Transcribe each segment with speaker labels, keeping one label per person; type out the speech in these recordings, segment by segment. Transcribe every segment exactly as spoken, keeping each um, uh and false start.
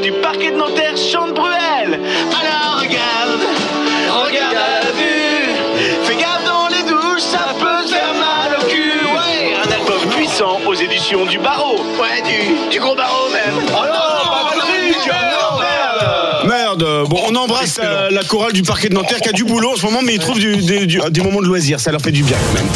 Speaker 1: du parquet de Nanterre chante Bruel. Alors regarde, regarde à la vue, fais gaffe dans les douches, ça peut te faire mal au cul. Ouais, un album puissant aux éditions du Barreau. Ouais, du, du gros Barreau même. Oh non, pas mal de trucs, merde.
Speaker 2: Merde, bon, on embrasse euh, la chorale du parquet de Nanterre qui a du boulot en ce moment, mais ils trouvent du, du, du, des moments de loisirs, ça leur fait du bien quand même.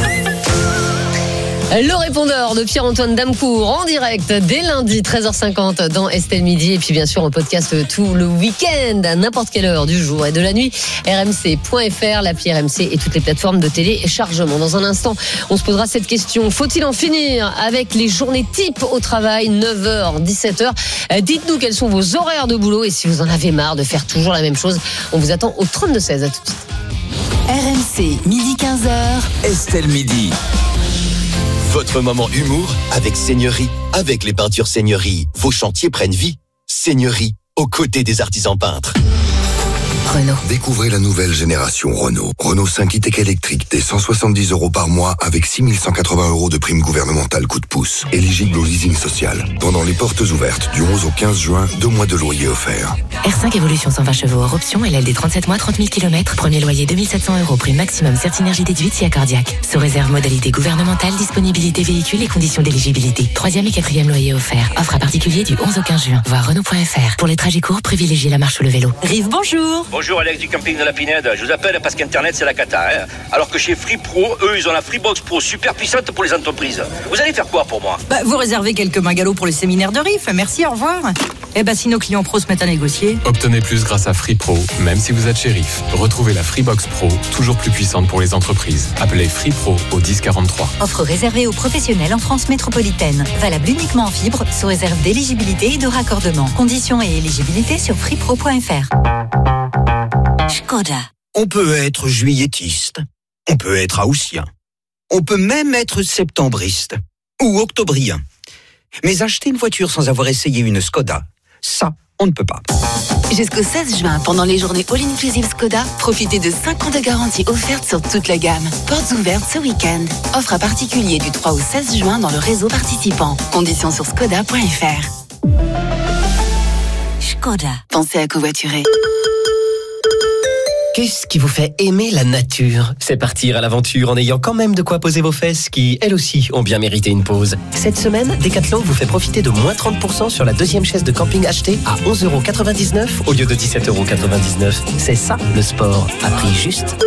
Speaker 3: Le répondeur de Pierre-Antoine Damecourt en direct dès lundi treize heures cinquante dans Estelle Midi et puis bien sûr on podcast tout le week-end à n'importe quelle heure du jour et de la nuit. R M C point F R, l'appli R M C et toutes les plateformes de téléchargement. Dans un instant, on se posera cette question. Faut-il en finir avec les journées type au travail, neuf heures, dix-sept heures? Dites-nous quels sont vos horaires de boulot et si vous en avez marre de faire toujours la même chose. On vous attend au trente-deux seize. À tout de suite.
Speaker 4: R M C, midi quinze heures.
Speaker 5: Estelle Midi. Votre moment humour avec Seigneurie. Avec les peintures Seigneurie, vos chantiers prennent vie. Seigneurie, aux côtés des artisans peintres.
Speaker 4: Renault.
Speaker 6: Découvrez la nouvelle génération Renault. Renault cinq e-Tech électrique dès cent soixante-dix euros par mois avec six mille cent quatre-vingts euros de prime gouvernementale coup de pouce. Éligible au leasing social. Pendant les portes ouvertes du onze au quinze juin, deux mois de loyer offerts.
Speaker 4: R cinq Evolution cent vingt chevaux hors option, L L D trente-sept mois, trente mille kilomètres. Premier loyer deux mille sept cents euros, prime maximum Certinergie déduite si accordiaque. Sous réserve modalité gouvernementale, disponibilité véhicule et conditions d'éligibilité. Troisième et quatrième loyer offert. Offre à particulier du onze au quinze juin. Voir Renault point F R. Pour les trajets courts, privilégiez la marche ou le vélo.
Speaker 7: Rive, bonjour.
Speaker 8: Bonjour Alex du camping de la Pinède, je vous appelle parce qu'Internet c'est la cata, hein. Alors que chez Free Pro, eux ils ont la Freebox Pro super puissante pour les entreprises. Vous allez faire quoi pour moi?
Speaker 7: Bah, vous réservez quelques magalos pour le séminaire de Riff, merci, au revoir. Eh bah si nos clients pros se mettent à négocier.
Speaker 9: Obtenez plus grâce à Free Pro, même si vous êtes chez Riff. Retrouvez la Freebox Pro, toujours plus puissante pour les entreprises. Appelez Free Pro au dix quarante-trois.
Speaker 10: Offre réservée aux professionnels en France métropolitaine. Valable uniquement en fibre, sous réserve d'éligibilité et de raccordement. Conditions et éligibilité sur freepro point F R. Skoda.
Speaker 11: On peut être juilletiste, on peut être haussien, on peut même être septembriste ou octobrien. Mais acheter une voiture sans avoir essayé une Skoda, ça, on ne peut pas.
Speaker 4: Jusqu'au seize juin, pendant les journées All Inclusive Skoda, profitez de cinq ans de garantie offerte sur toute la gamme. Portes ouvertes ce week-end. Offre à particulier du trois au seize juin dans le réseau participant. Conditions sur skoda point F R.
Speaker 10: Skoda.
Speaker 4: Pensez à covoiturer.
Speaker 12: Qu'est-ce qui vous fait aimer la nature? C'est partir à l'aventure en ayant quand même de quoi poser vos fesses qui, elles aussi, ont bien mérité une pause. Cette semaine, Decathlon vous fait profiter de moins trente pour cent sur la deuxième chaise de camping achetée à onze euros quatre-vingt-dix-neuf au lieu de dix-sept euros quatre-vingt-dix-neuf. C'est ça, le sport, à prix juste.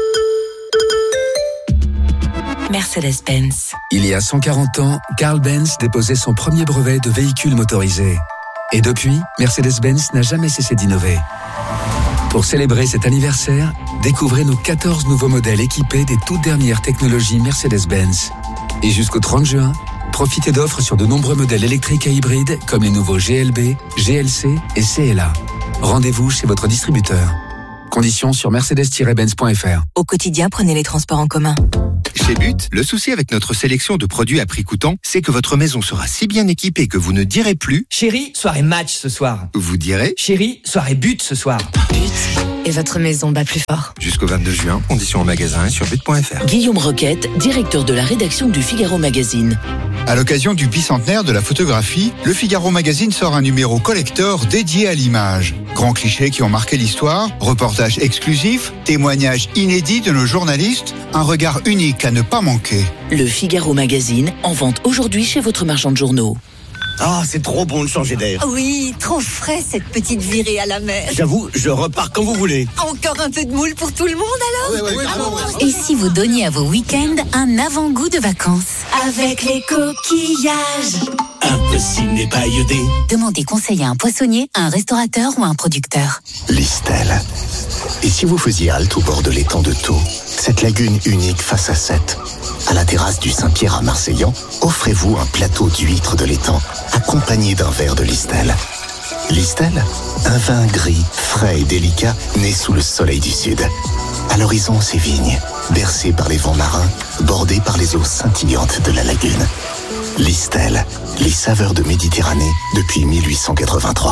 Speaker 4: Mercedes-Benz.
Speaker 13: Il y a cent quarante ans, Carl Benz déposait son premier brevet de véhicule motorisé. Et depuis, Mercedes-Benz n'a jamais cessé d'innover. Pour célébrer cet anniversaire, découvrez nos quatorze nouveaux modèles équipés des toutes dernières technologies Mercedes-Benz. Et jusqu'au trente juin, profitez d'offres sur de nombreux modèles électriques et hybrides comme les nouveaux G L B, G L C et C L A. Rendez-vous chez votre distributeur. Conditions sur mercedes tiret benz point F R.
Speaker 10: Au quotidien, prenez les transports en commun.
Speaker 14: Chez But, le souci avec notre sélection de produits à prix coûtant, c'est que votre maison sera si bien équipée que vous ne direz plus «
Speaker 15: Chérie, soirée match ce soir ».
Speaker 14: Vous direz «
Speaker 15: Chérie, soirée but ce soir ».
Speaker 4: But. Et votre maison bat plus fort.
Speaker 14: Jusqu'au vingt-deux juin, conditions en magasin et sur but point F R.
Speaker 16: Guillaume Roquette, directeur de la rédaction du Figaro Magazine.
Speaker 17: À l'occasion du bicentenaire de la photographie, le Figaro Magazine sort un numéro collector dédié à l'image. Grands clichés qui ont marqué l'histoire, reportages exclusifs, témoignages inédits de nos journalistes, un regard unique à ne pas manquer.
Speaker 16: Le Figaro Magazine, en vente aujourd'hui chez votre marchand de journaux.
Speaker 18: Ah, c'est trop bon de changer d'air.
Speaker 10: Oui, trop frais cette petite virée à la mer.
Speaker 18: J'avoue, je repars quand vous voulez.
Speaker 10: Encore un peu de moule pour tout le monde alors?
Speaker 18: Ouais, ouais, ouais,
Speaker 10: Et si vous donniez à vos week-ends un avant-goût de vacances? Avec les coquillages.
Speaker 18: Impossible n'est pas iodé.
Speaker 10: Demandez conseil à un poissonnier, à un restaurateur ou à un producteur.
Speaker 19: Listel. Et si vous faisiez halte au bord de l'étang de Thau, cette lagune unique face à Sète, à la terrasse du Saint-Pierre à Marseillan, offrez-vous un plateau d'huîtres de l'étang, accompagné d'un verre de Listel. Listel, un vin gris, frais et délicat, né sous le soleil du sud. À l'horizon, ses vignes, bercées par les vents marins, bordées par les eaux scintillantes de la lagune. Listel, les saveurs de Méditerranée depuis mille huit cent quatre-vingt-trois.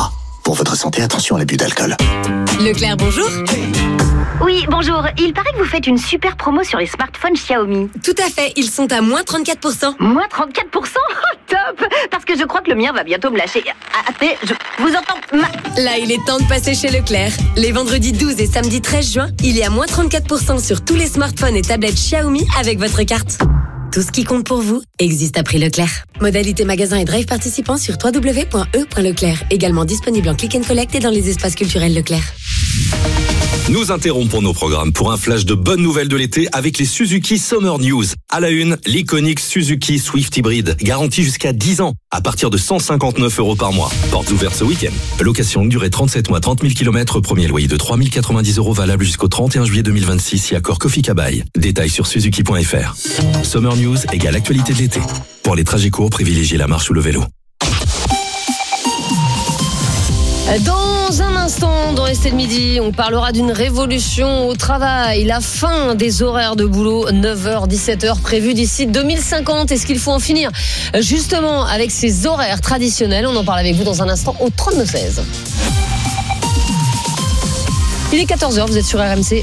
Speaker 19: Pour votre santé, attention à l'abus d'alcool.
Speaker 10: Leclerc, bonjour.
Speaker 20: Oui, bonjour. Il paraît que vous faites une super promo sur les smartphones Xiaomi.
Speaker 10: Tout à fait, ils sont à moins trente-quatre pour cent.
Speaker 20: Moins trente-quatre pour cent oh, top. Parce que je crois que le mien va bientôt me lâcher. Attendez, je vous entends ma...
Speaker 10: Là, il est temps de passer chez Leclerc. Les vendredis douze et samedi treize juin, il y a moins trente-quatre pour cent sur tous les smartphones et tablettes Xiaomi avec votre carte. Tout ce qui compte pour vous existe à prix Leclerc. Modalité magasin et drive participants sur w w w point e point leclerc. Également disponible en click and collect et dans les espaces culturels Leclerc.
Speaker 21: Nous interrompons nos programmes pour un flash de bonnes nouvelles de l'été avec les Suzuki Summer News. À la une, l'iconique Suzuki Swift Hybrid, garantie jusqu'à dix ans, à partir de cent cinquante-neuf euros par mois. Portes ouvertes ce week-end. Location longue durée trente-sept mois, trente mille kilomètres, premier loyer de trois mille quatre-vingt-dix euros valable jusqu'au trente et un juillet deux mille vingt-six, si accord Kofi Kabai. Détails sur suzuki point f r. Summer News égale actualité de l'été. Pour les trajets courts, privilégiez la marche ou le vélo.
Speaker 3: Dans un instant, dans Estelle Midi, on parlera d'une révolution au travail, la fin des horaires de boulot, neuf heures dix-sept heures prévues d'ici deux mille cinquante. Est-ce qu'il faut en finir justement avec ces horaires traditionnels? On en parle avec vous dans un instant au trente-neuf seize. Il est quatorze heures, vous êtes sur R M C.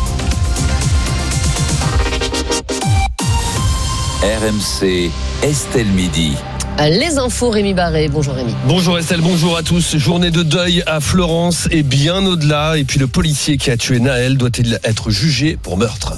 Speaker 22: R M C, Estelle Midi.
Speaker 3: Les infos, Rémi Barré. Bonjour Rémi.
Speaker 23: Bonjour Estelle, bonjour à tous. Journée de deuil à Florence et bien au-delà. Et puis le policier qui a tué Naël doit-il être jugé pour meurtre?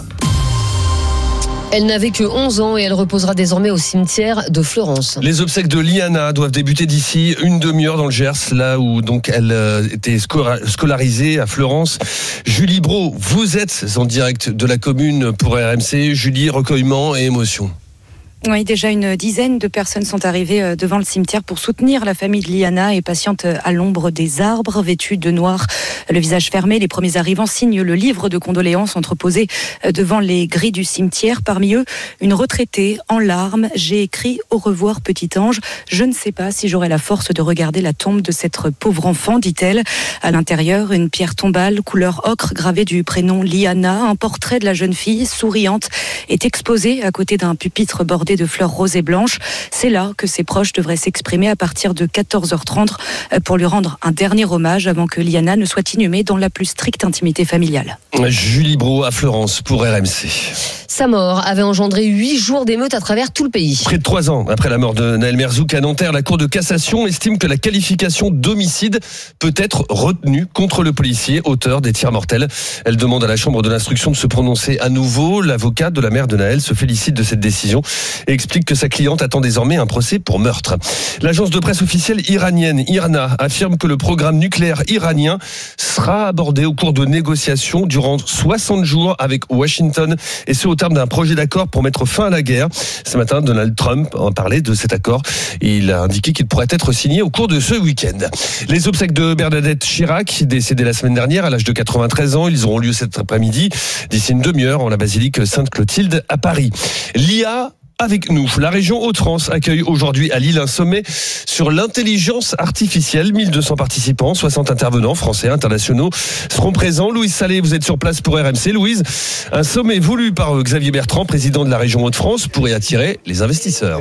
Speaker 3: Elle n'avait que onze ans et elle reposera désormais au cimetière de Florence.
Speaker 23: Les obsèques de Liana doivent débuter d'ici une demi-heure dans le Gers, là où donc elle était scolarisée à Florence. Julie Brault, vous êtes en direct de la commune pour R M C. Julie, recueillement et émotion.
Speaker 24: Oui, déjà une dizaine de personnes sont arrivées devant le cimetière pour soutenir la famille de Liana et patiente à l'ombre des arbres, vêtue de noir, le visage fermé. Les premiers arrivants signent le livre de condoléances entreposé devant les grilles du cimetière. Parmi eux, une retraitée en larmes. J'ai écrit « Au revoir, petit ange. Je ne sais pas si j'aurai la force de regarder la tombe de cette pauvre enfant », dit-elle. À l'intérieur, une pierre tombale couleur ocre gravée du prénom Liana. Un portrait de la jeune fille, souriante, est exposé à côté d'un pupitre bordé de fleurs roses et blanches. C'est là que ses proches devraient s'exprimer à partir de quatorze heures trente pour lui rendre un dernier hommage avant que Liana ne soit inhumée dans la plus stricte intimité familiale.
Speaker 23: Julie Brault à Florence pour R M C.
Speaker 3: Sa mort avait engendré huit jours d'émeutes à travers tout le pays.
Speaker 23: Près de trois ans après la mort de Naël Merzouk à Nanterre, la Cour de cassation estime que la qualification d'homicide peut être retenue contre le policier auteur des tirs mortels. Elle demande à la Chambre de l'instruction de se prononcer à nouveau. L'avocat de la mère de Naël se félicite de cette décision et explique que sa cliente attend désormais un procès pour meurtre. L'agence de presse officielle iranienne I R N A affirme que le programme nucléaire iranien sera abordé au cours de négociations durant soixante jours avec Washington, et ce au terme d'un projet d'accord pour mettre fin à la guerre. Ce matin, Donald Trump a parlé de cet accord. Il a indiqué qu'il pourrait être signé au cours de ce week-end. Les obsèques de Bernadette Chirac, décédée la semaine dernière à l'âge de quatre-vingt-treize ans, ils auront lieu cet après-midi, d'ici une demi-heure, en la basilique Sainte-Clotilde à Paris. L'I A avec nous. La région Hauts-de-France accueille aujourd'hui à Lille un sommet sur l'intelligence artificielle. mille deux cents participants, soixante intervenants français, internationaux seront présents. Louise Salé, vous êtes sur place pour R M C. Louise, un sommet voulu par Xavier Bertrand, président de la région Hauts-de-France, pourrait attirer les investisseurs.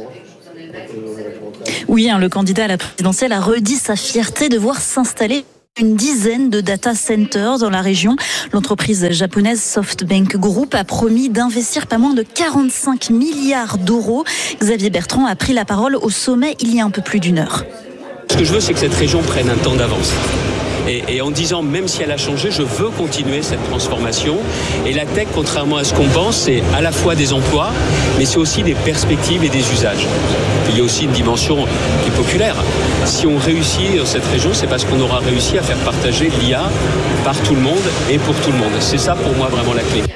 Speaker 25: Oui, hein, le candidat à la présidentielle a redit sa fierté de voir s'installer une dizaine de data centers dans la région. L'entreprise japonaise SoftBank Group a promis d'investir pas moins de quarante-cinq milliards d'euros. Xavier Bertrand a pris la parole au sommet il y a un peu plus d'une heure.
Speaker 26: Ce que je veux, c'est que cette région prenne un temps d'avance. Et, et en disant, même si elle a changé, je veux continuer cette transformation. Et la tech, contrairement à ce qu'on pense, c'est à la fois des emplois, mais c'est aussi des perspectives et des usages. Il y a aussi une dimension qui est populaire. Si on réussit dans cette région, c'est parce qu'on aura réussi à faire partager l'I A par tout le monde et pour tout le monde. C'est ça, pour moi, vraiment la clé.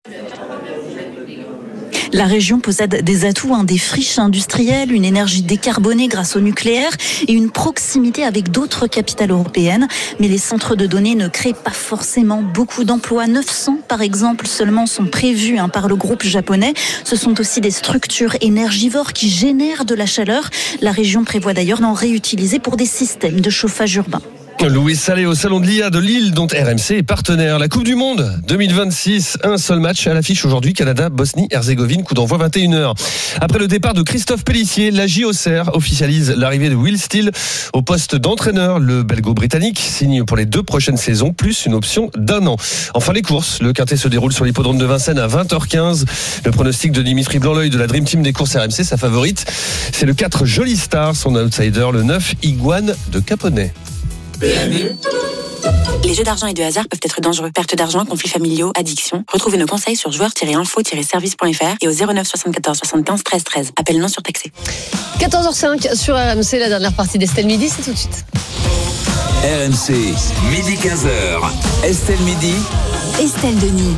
Speaker 25: La région possède des atouts, hein, des friches industrielles, une énergie décarbonée grâce au nucléaire et une proximité avec d'autres capitales européennes. Mais les centres de données ne créent pas forcément beaucoup d'emplois. neuf cents, par exemple, seulement sont prévus hein, par le groupe japonais. Ce sont aussi des structures énergivores qui génèrent de la chaleur. La région prévoit d'ailleurs d'en réutiliser pour des systèmes de chauffage urbain.
Speaker 23: Louis Salé au Salon de l'I A de Lille, dont R M C est partenaire. La Coupe du Monde deux mille vingt-six, un seul match à l'affiche aujourd'hui, Canada-Bosnie-Herzégovine, coup d'envoi vingt et une heures. Après le départ de Christophe Pélissier, la J O C R officialise l'arrivée de Will Steele au poste d'entraîneur. Le belgo-britannique signe pour les deux prochaines saisons, plus une option d'un an. Enfin les courses, le quintet se déroule sur l'hippodrome de Vincennes à vingt heures quinze. Le pronostic de Dimitri Blanc-L'Oeil de la Dream Team des courses R M C, sa favorite, c'est le quatre Jolie Star, son outsider, le neuf Iguane de Caponnet.
Speaker 4: Les jeux d'argent et de hasard peuvent être dangereux. Perte d'argent, conflits familiaux, addiction. Retrouvez nos conseils sur joueurs tiret info tiret service point f r et au zéro neuf soixante-quatorze soixante-quinze treize treize. Appel non surtaxé.
Speaker 3: quatorze heures cinq sur R M C, la dernière partie d'Estelle Midi, c'est tout de suite.
Speaker 22: R M C, midi quinze heures. Estelle Midi.
Speaker 25: Estelle Denis.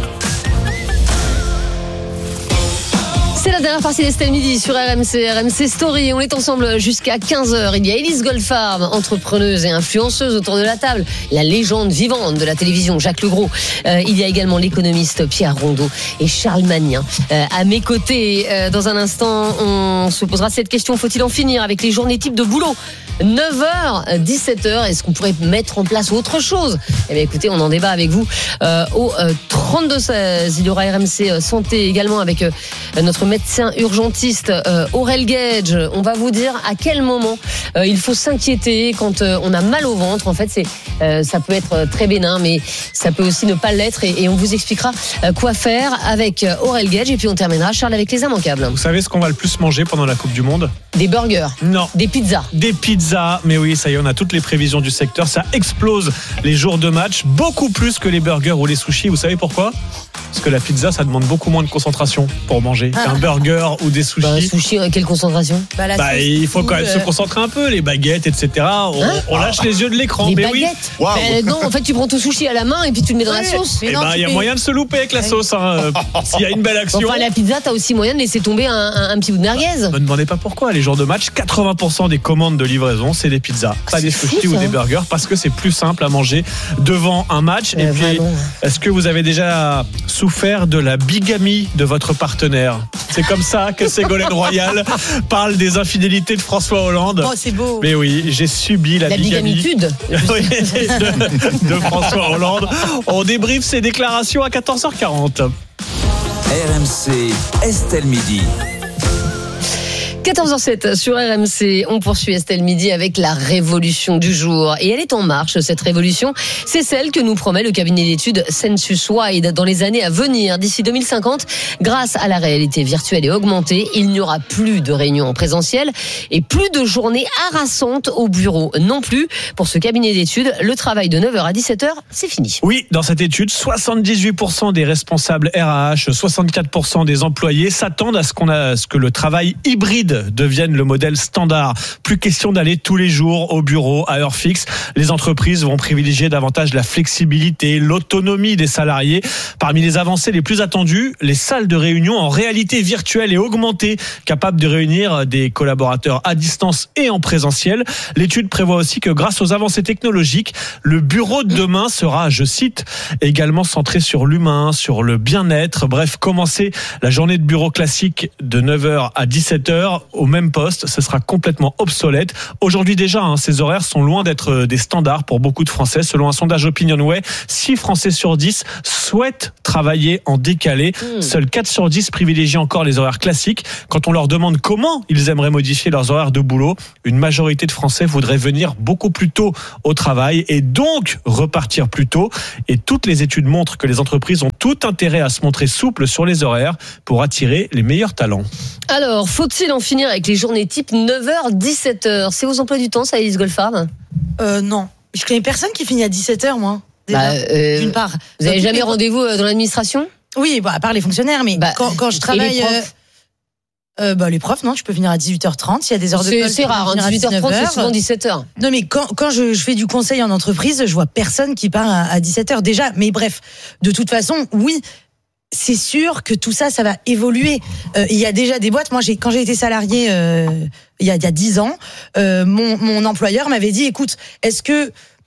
Speaker 3: C'est la dernière partie d'Estelle Midi sur R M C, R M C Story. On est ensemble jusqu'à quinze heures. Il y a Élise Goldfarb, entrepreneuse et influenceuse autour de la table. La légende vivante de la télévision, Jacques Legros. Euh, il y a également l'économiste Pierre Rondeau et Charles Magnin. Euh, à mes côtés, euh, dans un instant, on se posera cette question. Faut-il en finir avec les journées types de boulot ? neuf heures, dix-sept heures, est-ce qu'on pourrait mettre en place autre chose ? Eh bien écoutez, on en débat avec vous euh, au euh, trente-deux seize. Il y aura R M C Santé également avec euh, notre médecin urgentiste euh, Aurel Gage. On va vous dire à quel moment euh, il faut s'inquiéter quand euh, on a mal au ventre. En fait, c'est, euh, ça peut être très bénin, mais ça peut aussi ne pas l'être et, et on vous expliquera euh, quoi faire avec euh, Aurel Gage. Et puis on terminera, Charles, avec les immanquables.
Speaker 1: Vous savez ce qu'on va le plus manger pendant la Coupe du Monde ?
Speaker 3: Des burgers.
Speaker 1: Non.
Speaker 3: Des pizzas.
Speaker 1: Des pizzas. Mais oui, ça y est, on a toutes les prévisions du secteur. Ça explose les jours de match, beaucoup plus que les burgers ou les sushis. Vous savez pourquoi ? Parce que la pizza, ça demande beaucoup moins de concentration pour manger
Speaker 3: Ah.
Speaker 1: qu'un burger ou des sushis.
Speaker 3: Bah, sushi, euh, quelle concentration ?
Speaker 1: Bah, il faut quand même se concentrer un peu, les baguettes, et cetera. On,
Speaker 3: Hein
Speaker 1: on lâche les yeux de l'écran.
Speaker 3: Les
Speaker 1: mais
Speaker 3: baguettes
Speaker 1: oui.
Speaker 3: Mais non, en fait, tu prends ton sushi à la main et puis tu le mets dans la sauce.
Speaker 1: Eh ben, il y a moyen de se louper avec la sauce. Hein. S'il y a une belle action.
Speaker 3: Enfin, la pizza, t'as aussi moyen de laisser tomber un, un, un petit bout de merguez.
Speaker 1: Ne me demandez pas pourquoi. Les jours de match, quatre-vingts pour cent des commandes de livraison, c'est des pizzas. Pas des
Speaker 3: fou,
Speaker 1: sushis ou
Speaker 3: ça.
Speaker 1: des burgers, parce que c'est plus simple à manger devant un match. Et
Speaker 3: Euh,
Speaker 1: puis,
Speaker 3: vraiment.
Speaker 1: est-ce que vous avez déjà souffert de la bigamie de votre partenaire ? C'est comme ça que Ségolène Royal parle des infidélités de François Hollande.
Speaker 24: Oh, c'est beau.
Speaker 1: Mais oui, j'ai subi la,
Speaker 3: La
Speaker 1: bigamie
Speaker 3: bigamitude.
Speaker 1: Oui, de, de François Hollande. On débriefe ses déclarations à quatorze heures quarante.
Speaker 22: R M C, Estelle Midi.
Speaker 3: quatorze heures sept sur R M C, on poursuit Estelle Midi avec la révolution du jour. Et elle est en marche, cette révolution. C'est celle que nous promet le cabinet d'études Census Wide dans les années à venir. D'ici deux mille cinquante, grâce à la réalité virtuelle et augmentée, il n'y aura plus de réunions en présentiel et plus de journées harassantes au bureau. Non plus. Pour ce cabinet d'études, le travail de neuf heures à dix-sept heures, c'est fini.
Speaker 1: Oui, dans cette étude, soixante-dix-huit pour cent des responsables R H, soixante-quatre pour cent des employés s'attendent à ce qu'on a, à ce que le travail hybride devienne le modèle standard. Plus question d'aller tous les jours au bureau à heure fixe. Les entreprises vont privilégier davantage la flexibilité, l'autonomie des salariés. Parmi les avancées les plus attendues, les salles de réunion en réalité virtuelle et augmentée, capables de réunir des collaborateurs à distance et en présentiel. L'étude prévoit aussi que grâce aux avancées technologiques, le bureau de demain sera, je cite, également centré sur l'humain, sur le bien-être. Bref, commencer la journée de bureau classique de neuf heures à dix-sept heures au même poste, ce sera complètement obsolète. Aujourd'hui déjà, hein, ces horaires sont loin d'être des standards pour beaucoup de Français. Selon un sondage OpinionWay, six Français sur dix souhaitent travailler en décalé. Mmh. Seuls quatre sur dix privilégient encore les horaires classiques. Quand on leur demande comment ils aimeraient modifier leurs horaires de boulot, une majorité de Français voudraient venir beaucoup plus tôt au travail et donc repartir plus tôt. Et toutes les études montrent que les entreprises ont tout intérêt à se montrer souples sur les horaires pour attirer les meilleurs talents.
Speaker 3: Alors, faut-il en finir avec les journées type neuf heures dix-sept heures ? C'est vos emplois du temps, ça, Élise Goldfarb ?
Speaker 24: Euh, non. Je connais personne qui finit à dix-sept heures, moi. Déjà,
Speaker 3: bah, euh,
Speaker 24: d'une part.
Speaker 3: Vous n'avez jamais
Speaker 24: les...
Speaker 3: rendez-vous dans l'administration ?
Speaker 24: Oui, bah, à part les fonctionnaires, mais bah, quand, quand je travaille.
Speaker 3: Et les profs
Speaker 24: euh, bah, les profs, non, je peux finir à dix-huit heures trente. Il y a des heures de
Speaker 3: C'est,
Speaker 24: colle,
Speaker 3: c'est rare, hein, dix-huit heures trente, c'est souvent dix-sept heures.
Speaker 24: Non, mais quand, quand je, je fais du conseil en entreprise, je vois personne qui part à, à dix-sept heures déjà. Mais bref, de toute façon, oui. C'est sûr que tout ça, ça va évoluer. Euh, il y a déjà des boîtes. Moi, j'ai, quand j'ai été salariée euh, il y a il y a dix ans, euh, mon, mon employeur m'avait dit, écoute, est-ce que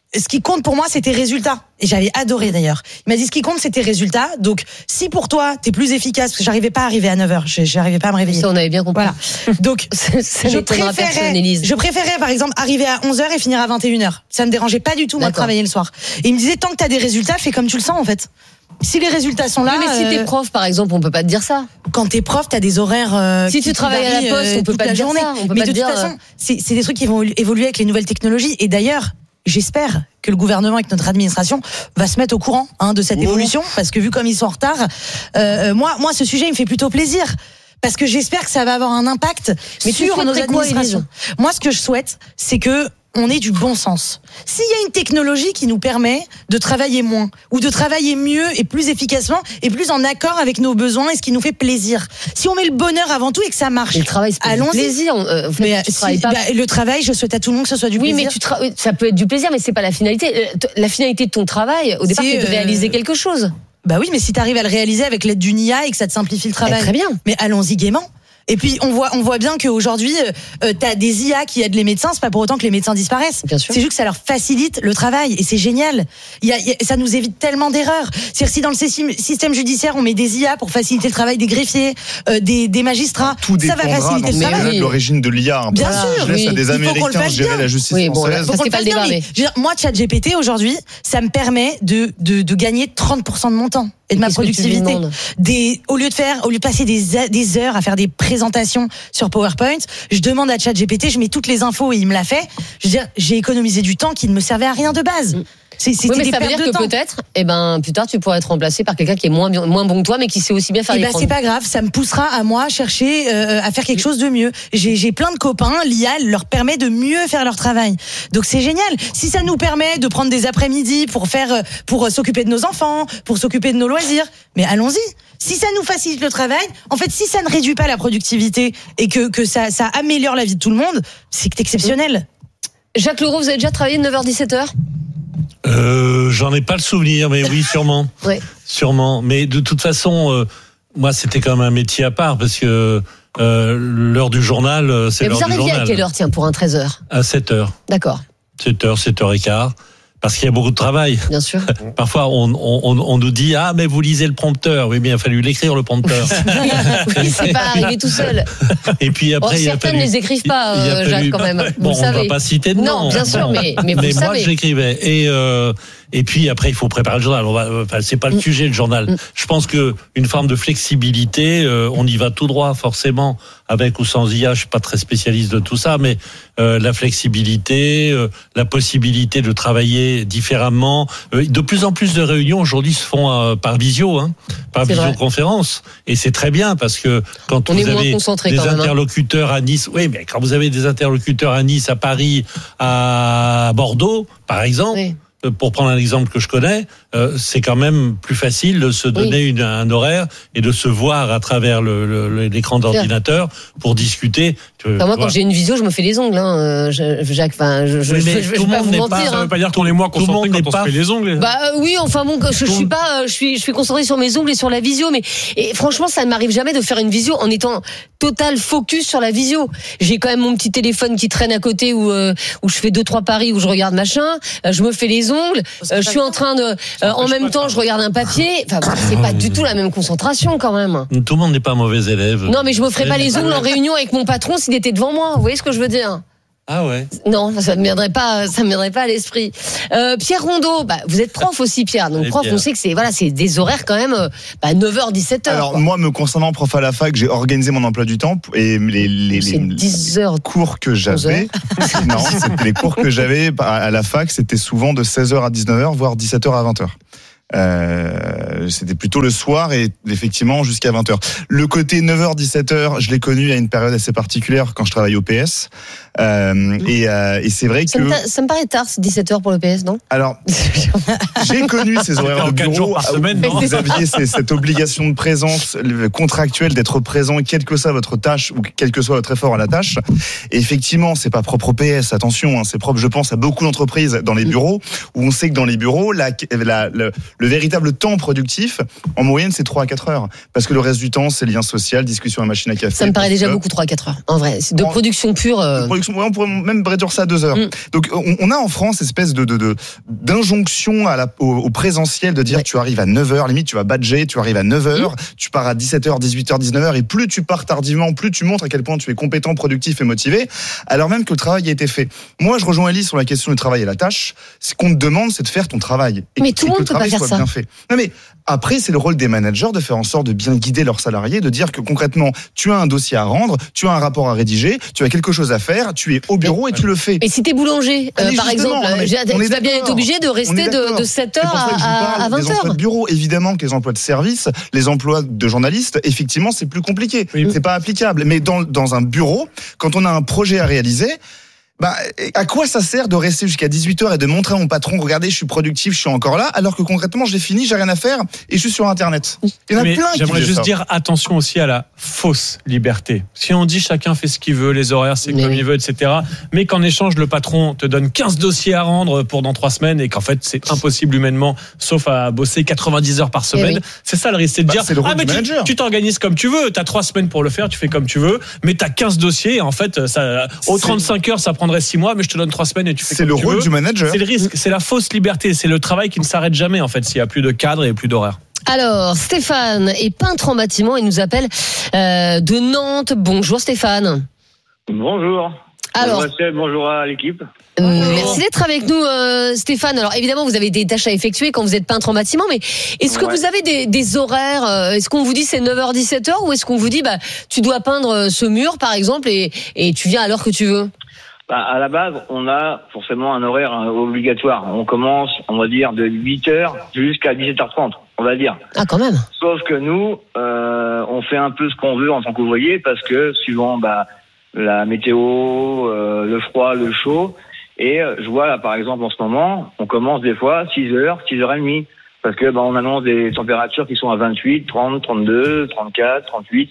Speaker 2: ce qui compte pour moi, c'est tes résultats. Et j'avais adoré d'ailleurs. Il m'a dit, ce qui compte, c'est tes résultats. Donc, si pour toi, t'es plus efficace, parce que j'arrivais pas à arriver à neuf heures, j'arrivais pas à me réveiller.
Speaker 3: Ça, on avait bien compris.
Speaker 2: Voilà. Donc,
Speaker 3: ça
Speaker 2: je préférais, je préférais, par exemple, arriver à onze heures et finir à vingt et une heures. Ça me dérangeait pas du tout, moi, de travailler le soir. Et il me disait, tant que t'as des résultats, fais comme tu le sens, en fait. Si les résultats sont là.
Speaker 3: Oui, mais si t'es
Speaker 2: euh,
Speaker 3: prof, par exemple, on peut pas te dire ça.
Speaker 2: Quand t'es prof, t'as des horaires. Euh,
Speaker 3: si
Speaker 2: qui,
Speaker 3: tu travailles
Speaker 2: qui varient,
Speaker 3: à la poste, on peut
Speaker 2: toute
Speaker 3: pas te
Speaker 2: la
Speaker 3: dire
Speaker 2: journée.
Speaker 3: ça. On peut
Speaker 2: mais
Speaker 3: pas
Speaker 2: de
Speaker 3: te
Speaker 2: toute
Speaker 3: dire,
Speaker 2: façon, c'est, c'est des trucs qui vont évoluer avec les nouvelles technologies. Et d'ailleurs, j'espère que le gouvernement, avec notre administration, va se mettre au courant hein, de cette
Speaker 3: Ouh.
Speaker 2: évolution, parce que vu comme ils sont en retard, euh, moi, moi, ce sujet, il me fait plutôt plaisir. Parce que j'espère que ça va avoir un impact
Speaker 3: mais
Speaker 2: sur nos administrations. Quoi, moi, ce que je souhaite, c'est que on ait du bon sens. S'il y a une technologie qui nous permet de travailler moins, ou de travailler mieux et plus efficacement, et plus en accord avec nos besoins et ce qui nous fait plaisir. Si on met le bonheur avant tout et que ça marche.
Speaker 3: Et le travail, c'est
Speaker 2: allons-y.
Speaker 3: du plaisir. Euh,
Speaker 2: mais
Speaker 3: tu
Speaker 2: si,
Speaker 3: pas.
Speaker 2: Bah, le travail, je souhaite à tout le monde que ce soit du
Speaker 3: oui,
Speaker 2: plaisir.
Speaker 3: Oui, mais tu tra- ça peut être du plaisir, mais c'est pas la finalité. La finalité de ton travail, au départ, c'est, c'est de réaliser euh... quelque chose.
Speaker 2: Bah oui, mais si tu arrives à le réaliser avec l'aide d'une I A et que ça te simplifie le travail.
Speaker 3: Eh, très bien.
Speaker 2: Mais allons-y gaiement. Et puis on voit on voit bien qu'aujourd'hui euh, t'as des I A qui aident les médecins, c'est pas pour autant que les médecins disparaissent.
Speaker 3: Bien sûr.
Speaker 2: C'est juste que ça leur facilite le travail et c'est génial. Il y a, il y a ça nous évite tellement d'erreurs. C'est-à-dire si dans le système judiciaire on met des I A pour faciliter le travail des greffiers, euh, des des magistrats,
Speaker 5: tout
Speaker 2: ça va faciliter le travail.
Speaker 5: Oui. L'origine de l'I A. Hein,
Speaker 2: bien sûr.
Speaker 5: Je laisse
Speaker 2: oui.
Speaker 5: à des Américains gérer la justice
Speaker 3: oui, bon,
Speaker 5: française.
Speaker 3: Là, ça, c'est pas le débat, mais...
Speaker 2: Je veux dire, moi ChatGPT aujourd'hui, ça me permet de de de gagner trente pour cent de mon temps. Et de ma productivité. Des, au lieu de faire, au lieu de passer des, des heures à faire des présentations sur PowerPoint, je demande à ChatGPT, je mets toutes les infos et il me l'a fait. Je veux dire, j'ai économisé du temps qui ne me servait à rien de base. C'est, c'était
Speaker 3: oui, mais
Speaker 2: des
Speaker 3: ça veut dire
Speaker 2: de
Speaker 3: que
Speaker 2: temps.
Speaker 3: peut-être, eh ben, plus tard, tu pourrais être remplacé par quelqu'un qui est moins, moins bon que toi, mais qui sait aussi bien faire
Speaker 2: eh
Speaker 3: les
Speaker 2: ben, c'est pas grave, ça me poussera à moi chercher euh, à faire quelque chose de mieux. J'ai, j'ai plein de copains, l'I A leur permet de mieux faire leur travail. Donc c'est génial. Si ça nous permet de prendre des après-midi pour faire, pour s'occuper de nos enfants, pour s'occuper de nos loisirs, mais allons-y. Si ça nous facilite le travail, en fait, si ça ne réduit pas la productivité et que, que ça, ça améliore la vie de tout le monde, c'est exceptionnel.
Speaker 3: Jacques Leroux, vous avez déjà travaillé de neuf heures à dix-sept heures?
Speaker 1: Euh, j'en ai pas le souvenir, mais oui, sûrement.
Speaker 3: Oui.
Speaker 1: Sûrement. Mais de toute façon, euh, moi, c'était quand même un métier à part parce que euh, l'heure du journal, c'est
Speaker 3: mais
Speaker 1: l'heure du journal.
Speaker 3: vous arriviez à quelle heure, tiens, pour un treize heures?
Speaker 1: À sept heures.
Speaker 3: D'accord.
Speaker 1: sept heures, sept heures quinze. Parce qu'il y a beaucoup de travail.
Speaker 3: Bien sûr.
Speaker 1: Parfois, on, on, on nous dit, ah, mais vous lisez le prompteur. Oui, mais il a fallu l'écrire, le prompteur.
Speaker 3: Oui, c'est pas arrivé tout seul.
Speaker 1: Et puis après,
Speaker 3: bon,
Speaker 1: il a
Speaker 3: certains
Speaker 1: fallu,
Speaker 3: ne les écrivent pas, euh, Jacques,
Speaker 1: fallu,
Speaker 3: quand même.
Speaker 1: Bon,
Speaker 3: vous
Speaker 1: on ne
Speaker 3: savez.
Speaker 1: va pas citer de nom.
Speaker 3: Non, bien sûr, mais, mais vous
Speaker 1: mais
Speaker 3: savez.
Speaker 1: moi, je l'écrivais. Et, euh, et puis après, il faut préparer le journal. On va, enfin, c'est pas le mm. sujet, le journal. Mm. Je pense que une forme de flexibilité, euh, on y va tout droit, forcément, avec ou sans I A. Je suis pas très spécialiste de tout ça, mais euh, la flexibilité, euh, la possibilité de travailler différemment. Euh, de plus en plus de réunions aujourd'hui se font euh, par visio, hein, par c'est visioconférence, vrai. Et c'est très bien parce que quand
Speaker 3: on
Speaker 1: vous avez des
Speaker 3: même,
Speaker 1: interlocuteurs
Speaker 3: hein.
Speaker 1: à Nice, oui, mais quand vous avez des interlocuteurs à Nice, à Paris, à Bordeaux, par exemple. Oui. Pour prendre un exemple que je connais, euh, c'est quand même plus facile de se donner oui. une, un horaire et de se voir à travers le, le, l'écran d'ordinateur pour discuter.
Speaker 3: Enfin, moi, voilà. Quand j'ai une visio, je me fais les ongles, hein, Jacques. Enfin, je, je,
Speaker 1: oui,
Speaker 3: je, je, je vais pas vous mentir.
Speaker 1: Pas,
Speaker 3: hein.
Speaker 1: Ça veut pas dire qu'on est moins concentré quand on pas... se fait les ongles.
Speaker 3: Bah euh, oui, enfin bon, je, je suis pas, je suis, je suis concentré sur mes ongles et sur la visio, mais et franchement, ça ne m'arrive jamais de faire une visio en étant total focus sur la visio. J'ai quand même mon petit téléphone qui traîne à côté où euh, où je fais deux trois paris où je regarde machin, euh, je me fais les ongles, euh, je suis en train de, euh, en même temps, je regarde un papier. Enfin, c'est pas du tout la même concentration quand même.
Speaker 1: Tout le monde n'est pas un mauvais élève.
Speaker 3: Non, mais je me ferais pas les ongles en réunion avec mon patron s'il était devant moi. Vous voyez ce que je veux dire?
Speaker 1: Ah ouais.
Speaker 3: Non, ça ne me viendrait pas, ça me viendrait pas à l'esprit. Euh, Pierre Rondeau, bah, vous êtes prof aussi, Pierre. Donc, prof, Pierre. On sait que c'est, voilà, c'est des horaires quand même, bah, neuf heures, dix-sept heures.
Speaker 5: Alors,
Speaker 3: quoi.
Speaker 5: moi, me concernant prof à la fac, j'ai organisé mon emploi du temps et les, les, les,
Speaker 3: dix heures,
Speaker 5: cours que j'avais. Non, c'était les cours que j'avais à la fac, c'était souvent de seize heures à dix-neuf heures, voire dix-sept heures à vingt heures. Euh, c'était plutôt le soir et effectivement jusqu'à vingt heures. Le côté neuf heures dix-sept heures, je l'ai connu à une période assez particulière quand je travaillais au P S. Euh, et, euh, et c'est vrai
Speaker 3: ça
Speaker 5: que
Speaker 3: me, ça me paraît tard, c'est dix-sept heures pour le P S, non?
Speaker 5: Alors, j'ai connu ces horaires de bureau
Speaker 1: par semaine,
Speaker 5: où vous aviez ces, cette obligation de présence contractuelle d'être présent, quelle que soit votre tâche ou quel que soit votre effort à la tâche. Et effectivement, c'est pas propre au P S, attention, hein, c'est propre, je pense, à beaucoup d'entreprises dans les bureaux où on sait que dans les bureaux, la, la, la Le véritable temps productif, en moyenne, c'est trois à quatre heures. Parce que le reste du temps, c'est lien social, discussion à la machine à café.
Speaker 3: Ça me paraît déjà beaucoup, trois à quatre heures. En vrai, c'est de en, production pure. Euh...
Speaker 5: De production, ouais, on pourrait même réduire ça à deux heures. Mm. Donc, on, on a en France cette espèce de, de, de, d'injonction à la, au, au présentiel de dire ouais. tu arrives à neuf heures, limite, tu vas badger, tu arrives à neuf heures, mm. tu pars à dix-sept heures, dix-huit heures, dix-neuf heures, et plus tu pars tardivement, plus tu montres à quel point tu es compétent, productif et motivé, alors même que le travail a été fait. Moi, je rejoins Elise sur la question du travail et la tâche. Ce qu'on te demande, c'est de faire ton travail. Et
Speaker 3: mais tout le monde ne peut pas faire ça.
Speaker 5: Bien fait. Non, mais après, c'est le rôle des managers de faire en sorte de bien guider leurs salariés, de dire que concrètement, tu as un dossier à rendre, tu as un rapport à rédiger, tu as quelque chose à faire, tu es au bureau et tu le fais.
Speaker 3: Et si t'es boulanger, euh, par exemple, tu vas bien être obligé de rester de, de sept heures à, à vingt heures.
Speaker 5: Les emplois de bureau, évidemment que les emplois de service, les emplois de journalistes, effectivement, c'est plus compliqué. Oui. C'est pas applicable. Mais dans, dans un bureau, quand on a un projet à réaliser, bah, à quoi ça sert de rester jusqu'à dix-huit heures et de montrer à mon patron, regardez, je suis productif, je suis encore là, alors que concrètement, j'ai fini, j'ai rien à faire et je suis sur Internet. Il y en a
Speaker 1: Mais
Speaker 5: plein qui
Speaker 1: j'aimerais juste
Speaker 5: ça.
Speaker 1: dire attention aussi à la fausse liberté. Si on dit chacun fait ce qu'il veut, les horaires c'est mais comme oui. il veut, et cetera. Mais qu'en échange, le patron te donne quinze dossiers à rendre pour dans trois semaines et qu'en fait, c'est impossible humainement, sauf à bosser quatre-vingt-dix heures par semaine. Oui. C'est ça le risque, c'est de bah, dire, c'est ah mais tu, tu t'organises comme tu veux, t'as trois semaines pour le faire, tu fais comme tu veux, mais t'as quinze dossiers et en fait, ça, aux trente-cinq heures, ça prendrait six mois, mais je te donne trois semaines et tu fais
Speaker 5: c'est
Speaker 1: comme
Speaker 5: le
Speaker 1: tu
Speaker 5: rôle
Speaker 1: veux.
Speaker 5: Du manager.
Speaker 1: C'est le risque, c'est la fausse liberté, c'est le travail qui ne s'arrête jamais en fait s'il y a plus de cadre et plus d'horaire.
Speaker 3: Alors Stéphane est peintre en bâtiment, il nous appelle euh, de Nantes. Bonjour Stéphane.
Speaker 6: Bonjour.
Speaker 3: Alors,
Speaker 6: bonjour, bonjour à l'équipe.
Speaker 3: Bonjour. Merci d'être avec nous euh, Stéphane. Alors évidemment vous avez des tâches à effectuer quand vous êtes peintre en bâtiment, mais est-ce que ouais. vous avez des, des horaires euh, est-ce qu'on vous dit c'est neuf heures dix-sept heures ou est-ce qu'on vous dit bah tu dois peindre ce mur par exemple et, et tu viens à l'heure que tu veux?
Speaker 6: Bah, à la base, on a forcément un horaire obligatoire. On commence, on va dire, de huit heures jusqu'à dix-sept heures trente, on va dire.
Speaker 3: Ah, quand même.
Speaker 6: Sauf que nous, euh, on fait un peu ce qu'on veut en tant qu'ouvrier parce que suivant bah, la météo, euh, le froid, le chaud. Et euh, je vois là, par exemple, en ce moment, on commence des fois six heures, six heures trente. Parce que bah, on annonce des températures qui sont à vingt-huit, trente, trente-deux, trente-quatre, trente-huit.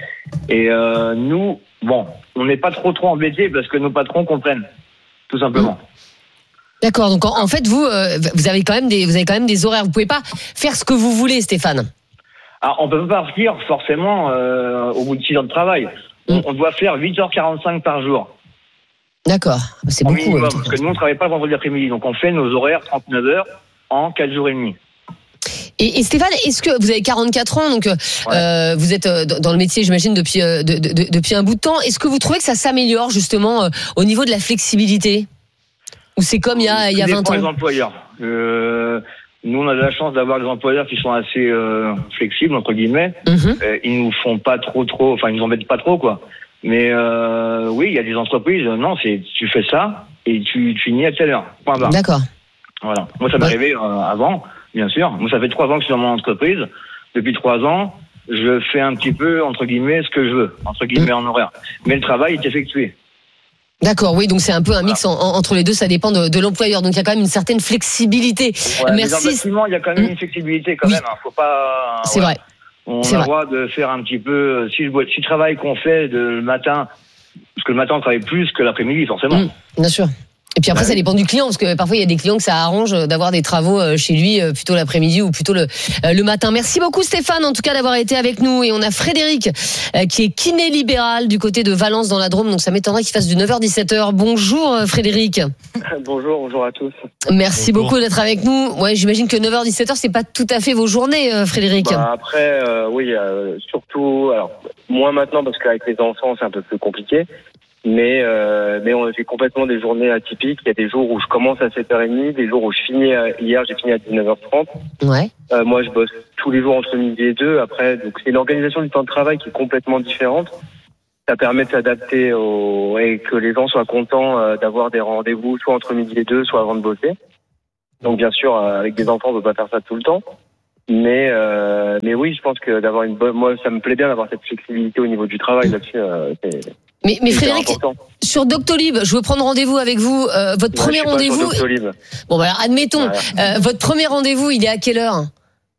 Speaker 6: Et euh, nous, bon, on n'est pas trop trop embêtés parce que nos patrons comprennent, tout simplement.
Speaker 3: D'accord. Donc en, en fait, vous, euh, vous avez quand même des, vous avez quand même des horaires. Vous pouvez pas faire ce que vous voulez, Stéphane.
Speaker 6: Alors, on peut pas partir forcément euh, au bout de six heures de travail. On, on doit faire huit heures quarante-cinq par jour.
Speaker 3: D'accord. C'est beaucoup.
Speaker 6: Minimum, parce que nous, on travaille pas le vendredi après-midi, donc on fait nos horaires trente-neuf heures en quatre jours et demi.
Speaker 3: Et, et Stéphane, est-ce que vous avez quarante-quatre ans, donc ouais. euh, vous êtes dans le métier, j'imagine, depuis euh, de, de, de, depuis un bout de temps. Est-ce que vous trouvez que ça s'améliore justement euh, au niveau de la flexibilité, ou c'est comme il y a il y a vingt ans?
Speaker 6: Les employeurs. Euh, nous, on a de la chance d'avoir des employeurs qui sont assez euh, flexibles entre guillemets. Mm-hmm. Euh, ils nous font pas trop trop, enfin ils nous embêtent pas trop quoi. Mais euh, oui, il y a des entreprises. Non, c'est tu fais ça et tu, tu finis à telle heure. Point barre.
Speaker 3: D'accord.
Speaker 6: Voilà. Moi, ça m'est ouais. arrivé euh, avant. Bien sûr. Moi, ça fait trois ans que je suis dans mon entreprise. Depuis trois ans, je fais un petit peu, entre guillemets, ce que je veux, entre guillemets, en horaire. Mais le travail est effectué.
Speaker 3: D'accord, oui, donc c'est un peu un mix voilà. en, entre les deux, ça dépend de, de l'employeur. Donc il y a quand même une certaine flexibilité.
Speaker 6: Ouais,
Speaker 3: Merci.
Speaker 6: Mais dans le bâtiment, il y a quand même une flexibilité quand oui. même. Hein. Faut pas.
Speaker 3: C'est
Speaker 6: voilà.
Speaker 3: vrai.
Speaker 6: On
Speaker 3: c'est
Speaker 6: a le
Speaker 3: vrai.
Speaker 6: droit de faire un petit peu. Si, je, si le travail qu'on fait de, le matin, parce que le matin on travaille plus que l'après-midi, forcément.
Speaker 3: Mmh, bien sûr. Et puis après, ouais. ça dépend du client, parce que parfois, il y a des clients que ça arrange d'avoir des travaux chez lui plutôt l'après-midi ou plutôt le, le matin. Merci beaucoup, Stéphane, en tout cas, d'avoir été avec nous. Et on a Frédéric, qui est kiné libéral du côté de Valence dans la Drôme. Donc, ça m'étonnerait qu'il fasse du neuf heures dix-sept heures. Bonjour, Frédéric.
Speaker 7: Bonjour, bonjour à tous.
Speaker 3: Merci
Speaker 7: bonjour.
Speaker 3: beaucoup d'être avec nous. Ouais, j'imagine que neuf heures dix-sept heures, c'est pas tout à fait vos journées, Frédéric.
Speaker 7: Bah après, euh, oui, euh, surtout, alors, moins maintenant, parce qu'avec les enfants, c'est un peu plus compliqué. Mais euh, mais on fait complètement des journées atypiques. Il y a des jours où je commence à sept heures trente, des jours où je finis à, hier j'ai fini à dix-neuf heures trente.
Speaker 3: Ouais.
Speaker 7: Euh, moi je bosse tous les jours entre midi et deux. Après donc c'est l'organisation du temps de travail qui est complètement différente. Ça permet de s'adapter au et que les gens soient contents euh, d'avoir des rendez-vous soit entre midi et deux, soit avant de bosser. Donc bien sûr euh, avec des enfants on peut pas faire ça tout le temps. Mais euh, mais oui je pense que d'avoir une bonne moi ça me plaît bien d'avoir cette flexibilité au niveau du travail là-dessus. Euh, c'est,
Speaker 3: Mais, mais Frédéric, sur Doctolib, je veux prendre rendez-vous avec vous. Euh, votre ouais, premier rendez-vous. Bon, bah alors, admettons, ouais. euh, votre premier rendez-vous, il est à quelle heure?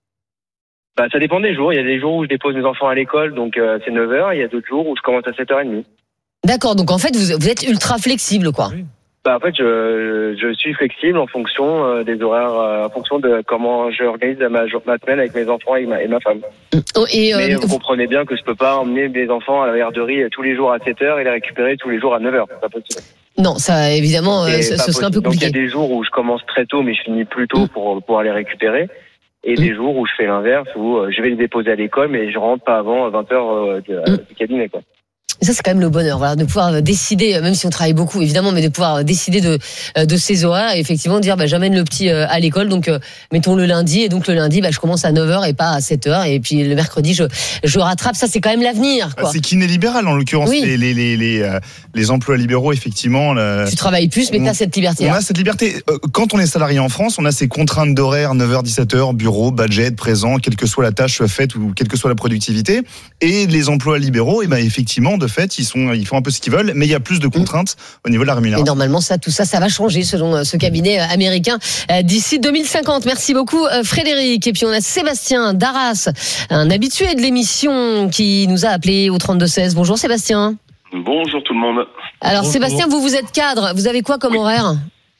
Speaker 7: Bah, ça dépend des jours. Il y a des jours où je dépose mes enfants à l'école, donc euh, c'est neuf heures. Il y a d'autres jours où je commence à sept heures trente.
Speaker 3: D'accord, donc en fait, vous, vous êtes ultra flexible, quoi. Oui.
Speaker 7: Bah, en fait, je, je suis flexible en fonction euh, des horaires, euh, en fonction de comment j'organise ma, ma semaine avec mes enfants et ma, et ma femme.
Speaker 3: Oh, et, euh,
Speaker 7: Mais vous comprenez bien que je peux pas emmener mes enfants à la garderie tous les jours à sept heures et les récupérer tous les jours à neuf heures. C'est pas possible.
Speaker 3: Non, ça, évidemment, euh, ce, ce serait un peu compliqué.
Speaker 7: Donc, il y a des jours où je commence très tôt, mais je finis plus tôt pour pouvoir les récupérer. Et mmh. des jours où je fais l'inverse, où euh, je vais les déposer à l'école, mais je rentre pas avant vingt heures euh, du, mmh. du cabinet, quoi.
Speaker 3: Et ça, c'est quand même le bonheur, voilà, de pouvoir décider, même si on travaille beaucoup, évidemment, mais de pouvoir décider de, de ses horaires et effectivement dire, bah, j'amène le petit à l'école, donc, euh, mettons le lundi, et donc le lundi, bah, je commence à neuf heures et pas à sept heures, et puis le mercredi, je, je rattrape. Ça, c'est quand même l'avenir, quoi.
Speaker 5: C'est kiné libéral, en l'occurrence, oui. les, les, les, les, euh, les emplois libéraux, effectivement. La...
Speaker 3: Tu travailles plus, mais tu as cette liberté.
Speaker 5: On a cette liberté. Quand on est salarié en France, on a ces contraintes d'horaire, neuf heures, dix-sept heures, bureau, budget, présent, quelle que soit la tâche faite ou quelle que soit la productivité. Et les emplois libéraux, et ben, effectivement, de fait, ils sont, ils font un peu ce qu'ils veulent, mais il y a plus de contraintes mmh. au niveau de la rémunération.
Speaker 3: Et normalement, ça, tout ça, ça va changer selon ce cabinet américain d'ici deux mille cinquante. Merci beaucoup, Frédéric. Et puis on a Sébastien d'Arras, un habitué de l'émission, qui nous a appelé au trente-deux seize. Bonjour Sébastien.
Speaker 8: Bonjour tout le monde.
Speaker 3: Alors
Speaker 8: Bonjour.
Speaker 3: Sébastien, vous vous êtes cadre. Vous avez quoi comme oui. horaire?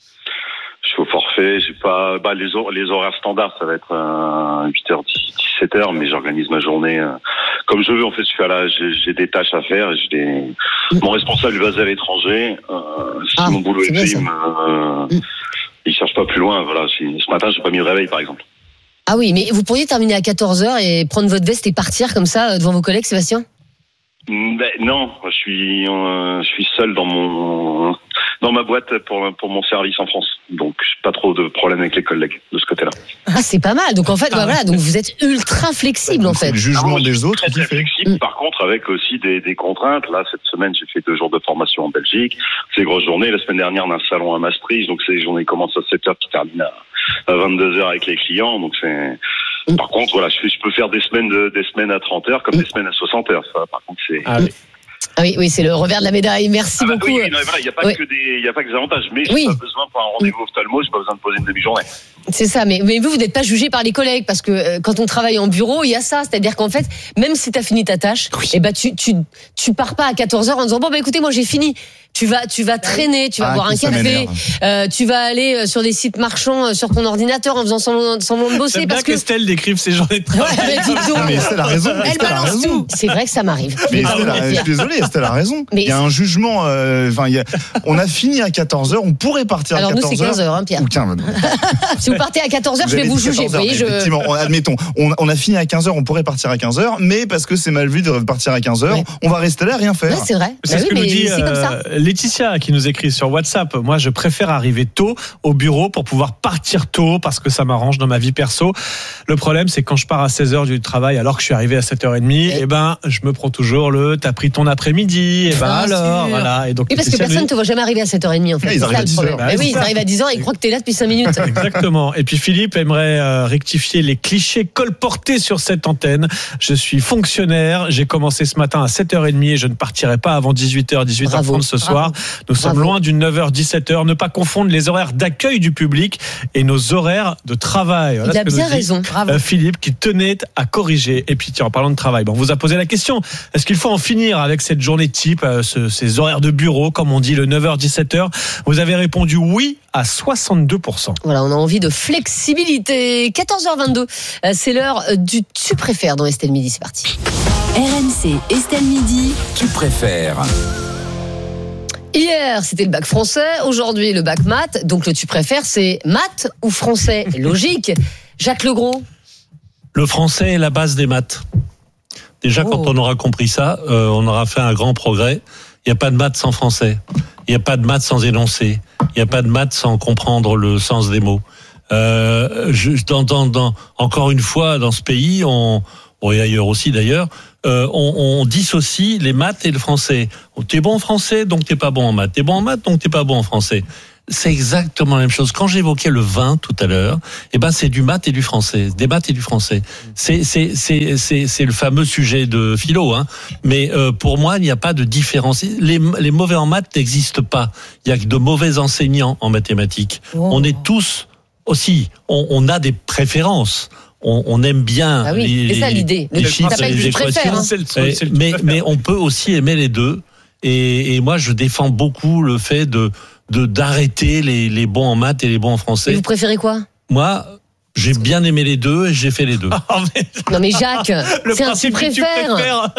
Speaker 8: Je suis au forfait. J'ai pas bah, les, hor- les horaires standards, ça va être euh, huit heures, dix-sept heures, mais j'organise ma journée euh, comme je veux. En fait, je suis à la, j'ai, j'ai des tâches à faire. J'ai des... mmh. Mon responsable est basé à l'étranger. Euh, si ah, mon boulot est fait, il, me, euh, mmh. il cherche pas plus loin. Voilà. Si, ce matin, j'ai pas mis le réveil, par exemple.
Speaker 3: Ah oui, mais vous pourriez terminer à quatorze heures et prendre votre veste et partir comme ça devant vos collègues, Sébastien?
Speaker 8: Ben, non, je suis, euh, je suis seul dans mon, dans ma boîte pour, pour mon service en France. Donc, j'ai pas trop de problèmes avec les collègues de ce côté-là.
Speaker 3: Ah, c'est pas mal. Donc, en fait, ah, bah, voilà, donc vous êtes ultra flexible, en fait.
Speaker 5: Le jugement
Speaker 8: ah,
Speaker 5: des autres,
Speaker 8: très, très flexible. Mmh. Par contre, avec aussi des, des contraintes. Là, cette semaine, j'ai fait deux jours de formation en Belgique. C'est une grosse journée. La semaine dernière, on a un salon à Maastricht. Donc, c'est des journées qui commencent à sept heures, qui terminent à vingt-deux heures avec les clients. Donc, c'est, mmh. par contre, voilà, je, je peux faire des semaines de, des semaines à trente heures comme mmh. des semaines à soixante heures. Ça, par contre, c'est,
Speaker 3: ah, oui. Ah oui, oui, c'est le revers de la médaille. Merci
Speaker 8: ah bah
Speaker 3: beaucoup.
Speaker 8: Oui, il voilà, n'y a pas oui. que des, il y a pas que des avantages. Mais j'ai oui. pas besoin pour un rendez-vous ophtalmo, j'ai pas besoin de poser une demi-journée.
Speaker 3: C'est ça, mais, mais vous, vous n'êtes pas jugé par les collègues parce que euh, quand on travaille en bureau, il y a ça, c'est-à-dire qu'en fait, même si tu as fini ta tâche, oui. et ben tu tu tu pars pas à quatorze heures en disant bon bah écoutez, moi j'ai fini. Tu vas, tu vas traîner, tu vas ah, boire un café, euh, tu vas aller sur des sites marchands sur ton ordinateur en faisant semblant, semblant de bosser.
Speaker 1: J'aime
Speaker 3: parce
Speaker 1: bien
Speaker 3: que
Speaker 1: qu'Estelle décrive ses journées de travail.
Speaker 3: Ouais,
Speaker 5: mais Estelle a raison.
Speaker 3: Elle
Speaker 5: Estelle
Speaker 3: balance
Speaker 5: raison.
Speaker 3: tout. C'est vrai que ça m'arrive.
Speaker 5: Mais Estelle a, je suis désolé, Estelle a raison. Mais il y a un jugement. Enfin, euh, on a fini à quatorze heures. On pourrait partir à
Speaker 3: Alors
Speaker 5: quatorze heures.
Speaker 3: Alors nous, c'est quinze heures, hein, Pierre.
Speaker 5: Ou quinze,
Speaker 3: si vous partez à quatorze heures, je vais vous juger. Vous voyez, je...
Speaker 5: Effectivement, on, admettons, on, on a fini à quinze heures. On pourrait partir à quinze heures, mais parce que c'est mal vu de partir à quinze heures, ouais. on va rester là, rien faire.
Speaker 3: Ouais, c'est vrai.
Speaker 1: C'est bah ce oui, que nous dit euh, Laetitia qui nous écrit sur WhatsApp. Moi, je préfère arriver tôt au bureau pour pouvoir partir tôt parce que ça m'arrange dans ma vie perso. Le problème, c'est quand je pars à seize heures du travail alors que je suis arrivé à sept heures trente, et eh ben, je me prends toujours le t'as pris ton après-midi, et ben ah, alors, sûr. Voilà. Et donc,
Speaker 3: oui, parce que personne ne te voit jamais arriver à sept heures trente en fait.
Speaker 5: Ouais, ils arrivent à dix heures.
Speaker 3: Bah, oui, ils arrivent à dix heures et ils croient que t'es là depuis cinq minutes.
Speaker 1: Exactement. Et puis Philippe aimerait euh, rectifier les clichés colportés sur cette antenne. Je suis fonctionnaire, j'ai commencé ce matin à sept heures trente et je ne partirai pas avant dix-huit heures, dix-huit heures trente Bravo. Ce soir. Bravo. Nous Bravo. sommes loin d'une neuf heures dix-sept heures. Ne pas confondre les horaires d'accueil du public et nos horaires de travail.
Speaker 3: Voilà. Il a bien raison. Bravo.
Speaker 1: Euh, Philippe qui tenait à corriger. Et puis tiens, en parlant de travail, bon, on vous a posé la question. Est-ce qu'il faut en finir avec cette journée type, euh, ce, ces horaires de bureau, comme on dit, le neuf heures dix-sept heures? Vous avez répondu oui à soixante-deux pour cent.
Speaker 3: Voilà, on a envie de flexibilité. quatorze heures vingt-deux, c'est l'heure du tu préfères dans Estelle Midi. C'est parti.
Speaker 4: R M C Estelle Midi.
Speaker 22: Tu préfères.
Speaker 3: Hier, c'était le bac français. Aujourd'hui, le bac maths. Donc, le tu préfères, c'est maths ou français? Logique. Jacques Legros.
Speaker 9: Le français est la base des maths. Déjà, oh. quand on aura compris ça, euh, on aura fait un grand progrès. Il n'y a pas de maths sans français. Il n'y a pas de maths sans énoncé. Il n'y a pas de maths sans comprendre le sens des mots. Euh, je, dans, dans, dans, encore une fois, dans ce pays, on, bon, et ailleurs aussi d'ailleurs, euh, on, on dissocie les maths et le français. T'es bon en français, donc t'es pas bon en maths. T'es bon en maths, donc t'es pas bon en français. C'est exactement la même chose. Quand j'évoquais le vin tout à l'heure, eh ben c'est du maths et du français, des maths et du français. C'est c'est c'est c'est c'est le fameux sujet de philo, hein. Mais euh, pour moi, il n'y a pas de différence. Les les mauvais en maths n'existent pas. Il y a que de mauvais enseignants en mathématiques. Oh. On est tous aussi, on, on a des préférences. On, on aime bien
Speaker 3: ah oui,
Speaker 9: les,
Speaker 3: c'est ça l'idée.
Speaker 9: les
Speaker 3: le
Speaker 9: chiffres et les équations, hein.
Speaker 1: c'est le, c'est le, c'est le
Speaker 9: mais mais on peut aussi aimer les deux. Et, et moi, je défends beaucoup le fait de de d'arrêter les, les bons en maths et les bons en français.
Speaker 3: Et vous préférez quoi?
Speaker 9: Moi, j'ai bien aimé les deux et j'ai fait les deux.
Speaker 3: Non mais Jacques,
Speaker 1: Le
Speaker 3: c'est un tu
Speaker 1: principe que tu
Speaker 3: préfères.
Speaker 1: préfères.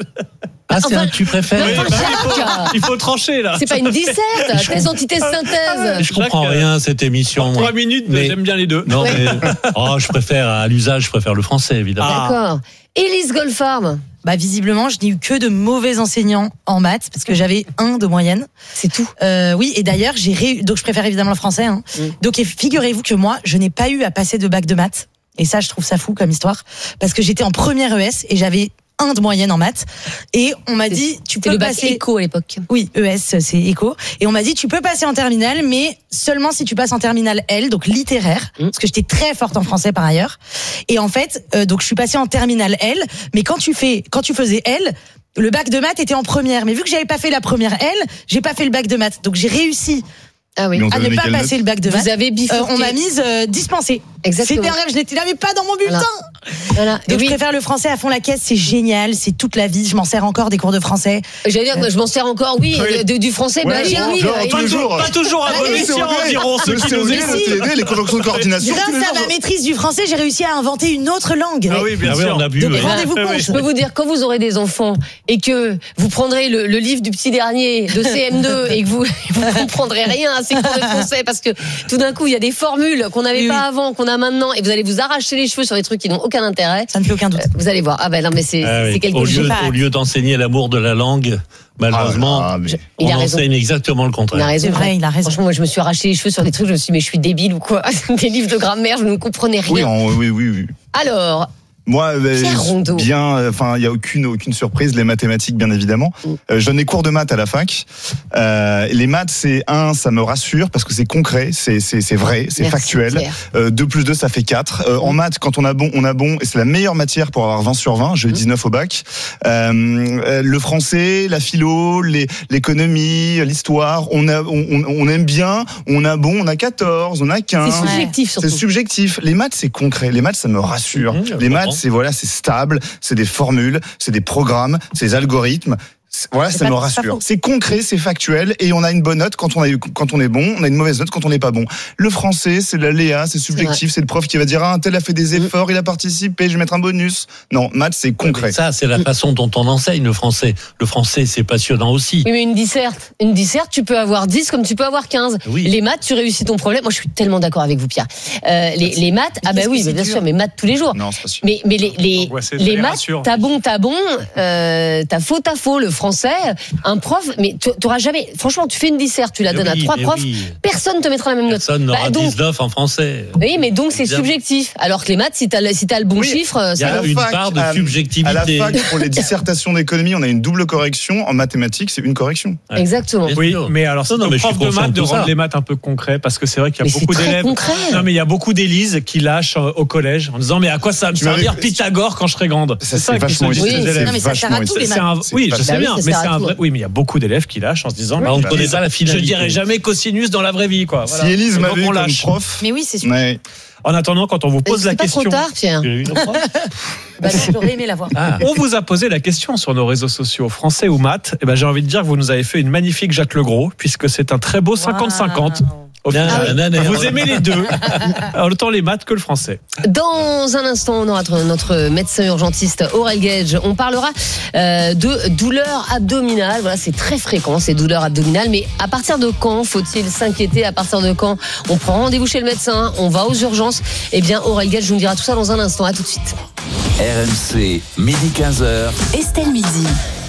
Speaker 9: Ah, c'est
Speaker 3: Enfin,
Speaker 9: un tu préfères
Speaker 3: mais
Speaker 1: Oui,
Speaker 3: enfin,
Speaker 1: bah, il, faut,
Speaker 3: Jacques.
Speaker 1: il faut trancher là.
Speaker 3: C'est pas une disserte,
Speaker 9: Je
Speaker 3: thèse, antithèse, synthèse.
Speaker 9: Je comprends
Speaker 1: Jacques,
Speaker 9: rien à cette émission.
Speaker 1: En
Speaker 9: moi.
Speaker 1: trois minutes,
Speaker 9: Mais-
Speaker 1: j'aime bien les deux.
Speaker 9: Non, mais oh, je préfère à l'usage, je préfère le français évidemment.
Speaker 1: Ah.
Speaker 3: D'accord. Élise Goldfarb.
Speaker 2: Bah visiblement, je n'ai eu que de mauvais enseignants en maths parce que j'avais un de moyenne.
Speaker 3: C'est tout.
Speaker 2: Euh, oui, et d'ailleurs, j'ai ré... donc je préfère évidemment le français. Hein.
Speaker 3: Mm.
Speaker 2: Donc et figurez-vous que moi, je n'ai pas eu à passer de bac de maths. Et ça, je trouve ça fou comme histoire parce que j'étais en première E S et j'avais un de moyenne en maths. Et on m'a dit, tu
Speaker 3: C'était
Speaker 2: peux
Speaker 3: le bac
Speaker 2: passer.
Speaker 3: éco à l'époque.
Speaker 2: Oui, E S, c'est éco. Et on m'a dit, tu peux passer en terminale, mais seulement si tu passes en terminale L, donc littéraire,
Speaker 3: Mmh.
Speaker 2: parce que j'étais très forte en français par ailleurs. Et en fait, euh, donc je suis passée en terminale L, mais quand tu fais, quand tu faisais L, le bac de maths était en première. Mais vu que j'avais pas fait la première L, j'ai pas fait le bac de maths. Donc j'ai réussi
Speaker 3: Ah oui.
Speaker 5: Mais on
Speaker 2: à
Speaker 5: t'a
Speaker 2: ne
Speaker 5: donné
Speaker 2: pas
Speaker 5: quelle
Speaker 2: passer
Speaker 5: note
Speaker 2: le bac de
Speaker 3: Vous
Speaker 2: maths.
Speaker 3: avez bifurqué.
Speaker 2: Euh, on m'a mise euh, dispensée.
Speaker 3: Exactement.
Speaker 2: C'était un rêve, je l'étais- l'avais pas dans mon bulletin.
Speaker 3: Voilà. Et
Speaker 2: Donc
Speaker 3: oui,
Speaker 2: je préfère le français à fond la caisse, c'est génial, c'est toute la vie. Je m'en sers encore des cours de français.
Speaker 3: j'allais dire, moi, je m'en sers encore, oui,
Speaker 1: Oui.
Speaker 3: de- du français.
Speaker 5: Ouais,
Speaker 3: bah, j'ai
Speaker 5: genre,
Speaker 3: oui,
Speaker 5: genre,
Speaker 3: euh,
Speaker 5: tous les
Speaker 1: Pas, tou-
Speaker 5: jours.
Speaker 1: pas toujours à
Speaker 2: Bah,
Speaker 1: bon
Speaker 2: oui,
Speaker 1: escient,
Speaker 5: c'est
Speaker 1: diront ceux
Speaker 5: Le
Speaker 1: qui nous
Speaker 5: C O D,
Speaker 1: écoutent.
Speaker 5: le T D, les conjonctions de coordination. tous
Speaker 2: Grâce
Speaker 5: les
Speaker 2: à
Speaker 5: jours.
Speaker 2: ma maîtrise du français, j'ai réussi à inventer une autre langue.
Speaker 1: Ah oui, bien
Speaker 9: Ah oui,
Speaker 1: sûr.
Speaker 9: on a vu.
Speaker 2: Donc
Speaker 9: oui.
Speaker 2: rendez-vous
Speaker 1: Ah oui.
Speaker 2: compte.
Speaker 3: Je peux vous dire, quand vous aurez des enfants et que vous prendrez le, le livre du petit dernier de C M deux et que vous vous comprendrez rien à ces cours de français parce que tout d'un coup il y a des formules qu'on n'avait
Speaker 2: Oui,
Speaker 3: pas
Speaker 2: oui.
Speaker 3: avant, qu'on a maintenant, et vous allez vous arracher les cheveux sur des trucs qui n'ont aucun intérêt.
Speaker 2: Ça ne fait aucun doute.
Speaker 3: Vous allez voir. Ah ben non, mais c'est
Speaker 9: Ah oui.
Speaker 3: c'est quelque
Speaker 9: Au
Speaker 3: chose.
Speaker 9: lieu,
Speaker 2: pas hâte.
Speaker 9: au lieu d'enseigner l'amour de la langue, malheureusement,
Speaker 5: Ah, mais-
Speaker 3: Il
Speaker 9: on
Speaker 3: a raison.
Speaker 9: enseigne exactement le
Speaker 3: Il a
Speaker 9: contraire.
Speaker 3: raison.
Speaker 2: C'est vrai, il a raison.
Speaker 3: Franchement, moi je me suis arraché les cheveux sur des trucs, je me suis dit, mais je suis débile ou quoi? Des livres de grammaire, je ne comprenais rien.
Speaker 5: Oui, en- oui, oui, oui.
Speaker 3: Alors,
Speaker 5: Moi, euh,
Speaker 3: Pierre Rondeau.
Speaker 5: bien, euh, enfin, il y a aucune aucune surprise. Les mathématiques, bien évidemment.
Speaker 3: Mm.
Speaker 5: Euh, je donne des cours de maths à la fac. Euh, les maths, c'est un, ça me rassure parce que c'est concret, c'est c'est c'est vrai, c'est
Speaker 3: merci,
Speaker 5: factuel.
Speaker 3: Pierre.
Speaker 5: Euh, deux plus deux, ça fait quatre. Euh, en maths, quand on a bon, on a bon. Et c'est la meilleure matière pour avoir vingt sur vingt. J'ai eu dix-neuf au bac. Euh, euh, le français, la philo, les- l'économie, l'histoire. On a, on, on- on aime bien. On a bon, on a quatorze, on a quinze.
Speaker 3: C'est subjectif surtout.
Speaker 5: C'est subjectif. Les maths, c'est concret. Les maths, ça me rassure.
Speaker 9: Mmh, je
Speaker 5: les maths,
Speaker 9: comprends.
Speaker 5: c'est voilà, c'est stable. C'est des formules, c'est des programmes, c'est des algorithmes. C'est- Voilà,
Speaker 2: C'est
Speaker 5: ça
Speaker 2: pas-
Speaker 5: me
Speaker 2: c'est pas
Speaker 5: rassure.
Speaker 2: faux.
Speaker 5: C'est concret, c'est factuel, et on a une bonne note quand on, a, quand on est bon, on a une mauvaise note quand on n'est pas bon. Le français, c'est l'aléa, c'est subjectif, c'est le prof qui va dire ah, un tel a fait des efforts, il a participé, je vais mettre un bonus. Non, maths, c'est concret.
Speaker 9: Mais ça, c'est la façon dont on enseigne le français. Le français, c'est passionnant aussi.
Speaker 3: Oui, mais une disserte, une disserte, tu peux avoir dix comme tu peux avoir quinze.
Speaker 9: Oui.
Speaker 3: Les maths, tu réussis ton problème. Moi, je suis tellement d'accord avec vous, Pierre. Euh, les, les maths, ah bah
Speaker 2: qu'est-ce
Speaker 3: oui,
Speaker 2: que
Speaker 3: mais
Speaker 2: c'est
Speaker 3: bien
Speaker 2: dur.
Speaker 3: sûr, mais maths tous les jours.
Speaker 5: Non, c'est pas sûr.
Speaker 3: Mais, mais les, les,
Speaker 1: Angoissé,
Speaker 3: les
Speaker 1: ça les
Speaker 3: maths,
Speaker 1: rassure.
Speaker 3: t'as bon, t'as bon, euh, t'as faux, t'as faux. Le français, un prof, mais tu- t'auras jamais. Franchement, tu fais une disserte, tu la
Speaker 9: Mais
Speaker 3: donnes
Speaker 9: oui,
Speaker 3: à trois
Speaker 9: mais
Speaker 3: profs,
Speaker 9: oui.
Speaker 3: personne te mettra la même note.
Speaker 9: Personne n'aura
Speaker 3: Bah, donc-
Speaker 9: dix-neuf en français.
Speaker 3: Oui, mais donc c'est
Speaker 9: Évidemment.
Speaker 3: subjectif. Alors que les maths, si t'as le, si t'as le bon
Speaker 5: Oui,
Speaker 3: chiffre,
Speaker 9: Il y
Speaker 3: ça
Speaker 9: a
Speaker 3: va.
Speaker 9: une
Speaker 5: fac,
Speaker 9: part de
Speaker 5: à-
Speaker 9: subjectivité.
Speaker 5: À la fac, pour les dissertations d'économie, on a une double correction. En mathématiques, c'est une correction.
Speaker 9: Ouais.
Speaker 3: Exactement.
Speaker 9: Bien
Speaker 1: Oui,
Speaker 9: sûr.
Speaker 1: mais alors c'est
Speaker 9: Non, non,
Speaker 1: au
Speaker 9: mais je
Speaker 1: prof
Speaker 9: suis
Speaker 1: de
Speaker 9: conscient
Speaker 1: maths
Speaker 9: de
Speaker 1: de
Speaker 9: tout
Speaker 1: rendre
Speaker 9: ça.
Speaker 1: les maths un peu concrets parce que c'est vrai qu'il y a
Speaker 3: Mais
Speaker 1: beaucoup
Speaker 3: c'est très
Speaker 1: d'élèves.
Speaker 3: concret.
Speaker 1: Non, mais il y a beaucoup d'élises qui lâchent euh, au collège en disant mais à quoi ça va me
Speaker 5: Tu m'avais-
Speaker 1: servir Pythagore quand je serai grande.
Speaker 5: Ça, c'est
Speaker 1: qu'ils
Speaker 5: vachement
Speaker 1: se disent,
Speaker 5: utile.
Speaker 1: les
Speaker 3: Oui,
Speaker 1: élèves.
Speaker 2: non, mais ça sert à
Speaker 5: vachement
Speaker 2: tout, les
Speaker 5: utile.
Speaker 1: C'est un-
Speaker 5: C'est
Speaker 1: oui,
Speaker 5: pas-
Speaker 1: je sais
Speaker 3: Bah oui,
Speaker 1: bien,
Speaker 3: ça
Speaker 1: mais
Speaker 3: sert
Speaker 1: c'est
Speaker 3: à
Speaker 1: un
Speaker 3: tout.
Speaker 1: vrai. Oui, mais il y a beaucoup d'élèves qui lâchent en se disant.
Speaker 9: Bah,
Speaker 1: mais
Speaker 9: on ne
Speaker 1: je
Speaker 9: connaît
Speaker 1: dirais-
Speaker 9: pas la finalité.
Speaker 1: Je dirais jamais cosinus dans la vraie vie, quoi. Voilà.
Speaker 5: Si Élise
Speaker 1: Et donc,
Speaker 5: m'avait eu
Speaker 1: on
Speaker 5: comme
Speaker 1: lâche.
Speaker 5: prof,
Speaker 2: Mais oui, c'est sûr.
Speaker 5: ouais,
Speaker 1: En attendant, quand on vous pose
Speaker 3: C'est
Speaker 1: la
Speaker 3: pas trop
Speaker 1: question,
Speaker 3: tard, Pierre.
Speaker 9: Tu l'as eu, le prof
Speaker 2: Bah, j'aurais aimé la voir.
Speaker 9: Ah.
Speaker 1: on vous a posé la question sur nos réseaux sociaux, français ou maths. Et ben, j'ai envie de dire que vous nous avez fait une magnifique Jacques Legros, puisque c'est un très beau cinquante cinquante. Au
Speaker 9: Nan,
Speaker 1: final.
Speaker 9: nan, nan,
Speaker 1: Vous
Speaker 9: nan.
Speaker 1: aimez les deux, autant les maths que le français.
Speaker 3: Dans un instant, on aura notre médecin urgentiste Aurel Gage. On parlera euh, de douleurs abdominales. Voilà, c'est très fréquent ces douleurs abdominales. Mais à partir de quand faut-il s'inquiéter? À partir de quand on prend rendez-vous chez le médecin? On va aux urgences? Eh bien, Aurel Gage nous dira tout ça dans un instant. À tout de suite.
Speaker 22: R M C, midi quinze heures.
Speaker 25: Estelle Midi.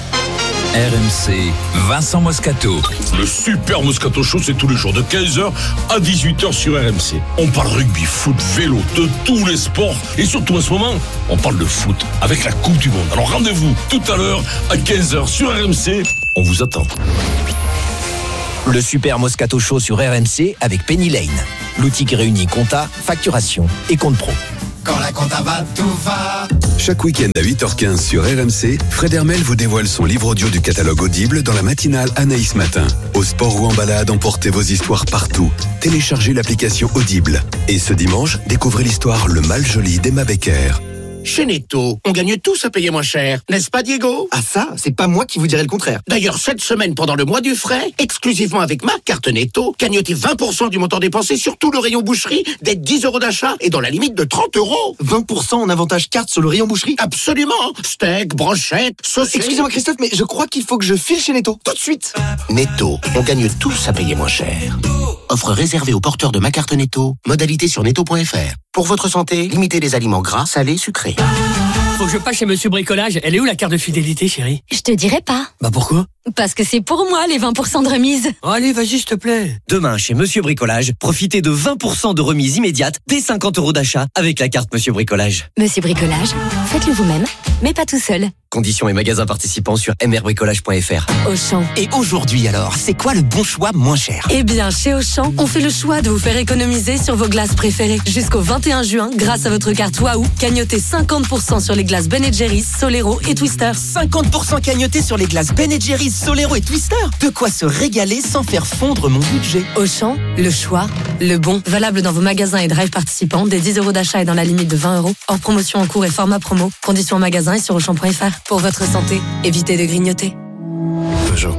Speaker 22: R M C, Vincent Moscato.
Speaker 18: Le super Moscato Show, c'est tous les jours de quinze heures à dix-huit heures sur R M C. On parle rugby, foot, vélo, de tous les sports. Et surtout en ce moment, on parle de foot avec la Coupe du Monde. Alors rendez-vous tout à l'heure à quinze heures sur R M C. On vous attend.
Speaker 11: Le super Moscato Show sur R M C avec Penny Lane. L'outil qui réunit compta, facturation et compte pro.
Speaker 12: Quand la compta va, tout va.
Speaker 13: Chaque week-end à huit heures quinze sur R M C, Fred Hermel vous dévoile son livre audio du catalogue Audible dans la matinale Anaïs Matin. Au sport ou en balade, emportez vos histoires partout. Téléchargez l'application Audible. Et ce dimanche, découvrez l'histoire Le Mal Joli d'Emma Becker.
Speaker 14: Chez Netto, on gagne tous à payer moins cher, n'est-ce pas Diego?
Speaker 15: Ah ça, c'est pas moi qui vous dirais le contraire.
Speaker 14: D'ailleurs, cette semaine, pendant le mois du frais, exclusivement avec ma carte Netto, gagnez vingt pour cent du montant dépensé sur tout le rayon boucherie, des dix euros d'achat et dans la limite de trente euros.
Speaker 15: vingt pour cent en avantage carte sur le rayon boucherie?
Speaker 14: Absolument. Steak, brochette, saucisse.
Speaker 15: Excusez-moi Christophe, mais je crois qu'il faut que je file chez Netto, tout de suite.
Speaker 14: Netto, on gagne tous à payer moins cher. Offre réservée aux porteurs de ma carte Netto. Modalité sur netto point f r. Pour votre santé, limitez les aliments gras, salés, sucrés.
Speaker 16: Faut que je passe chez Monsieur Bricolage. Elle est où la carte de fidélité, chérie?
Speaker 24: Je te dirai pas.
Speaker 16: Bah pourquoi?
Speaker 24: Parce que c'est pour moi les vingt pour cent de remise.
Speaker 16: Oh, allez, vas-y, s'il te plaît.
Speaker 17: Demain, chez Monsieur Bricolage, profitez de vingt pour cent de remise immédiate dès cinquante euros d'achat avec la carte Monsieur Bricolage.
Speaker 24: Monsieur Bricolage, faites-le vous-même, mais pas tout seul.
Speaker 17: Conditions et magasins participants sur m r bricolage point f r.
Speaker 24: Auchan.
Speaker 17: Et aujourd'hui alors, c'est quoi le bon choix moins cher?
Speaker 24: Eh bien, chez Auchan, on fait le choix de vous faire économiser sur vos glaces préférées. Jusqu'au vingt et un juin, grâce à votre carte Waouh, cagnotez cinquante pour cent sur les glaces Ben and Jerry's, Solero et Twister.
Speaker 17: cinquante pour cent cagnotés sur les glaces Ben and Jerry's, Solero et Twister. De quoi se régaler sans faire fondre mon budget.
Speaker 24: Auchan, le choix, le bon. Valable dans vos magasins et drive participants, des dix euros d'achat et dans la limite de vingt euros. Hors promotion en cours et format promo. Conditions en magasin et sur auchan point f r. Pour votre santé, évitez de grignoter.
Speaker 17: Peugeot.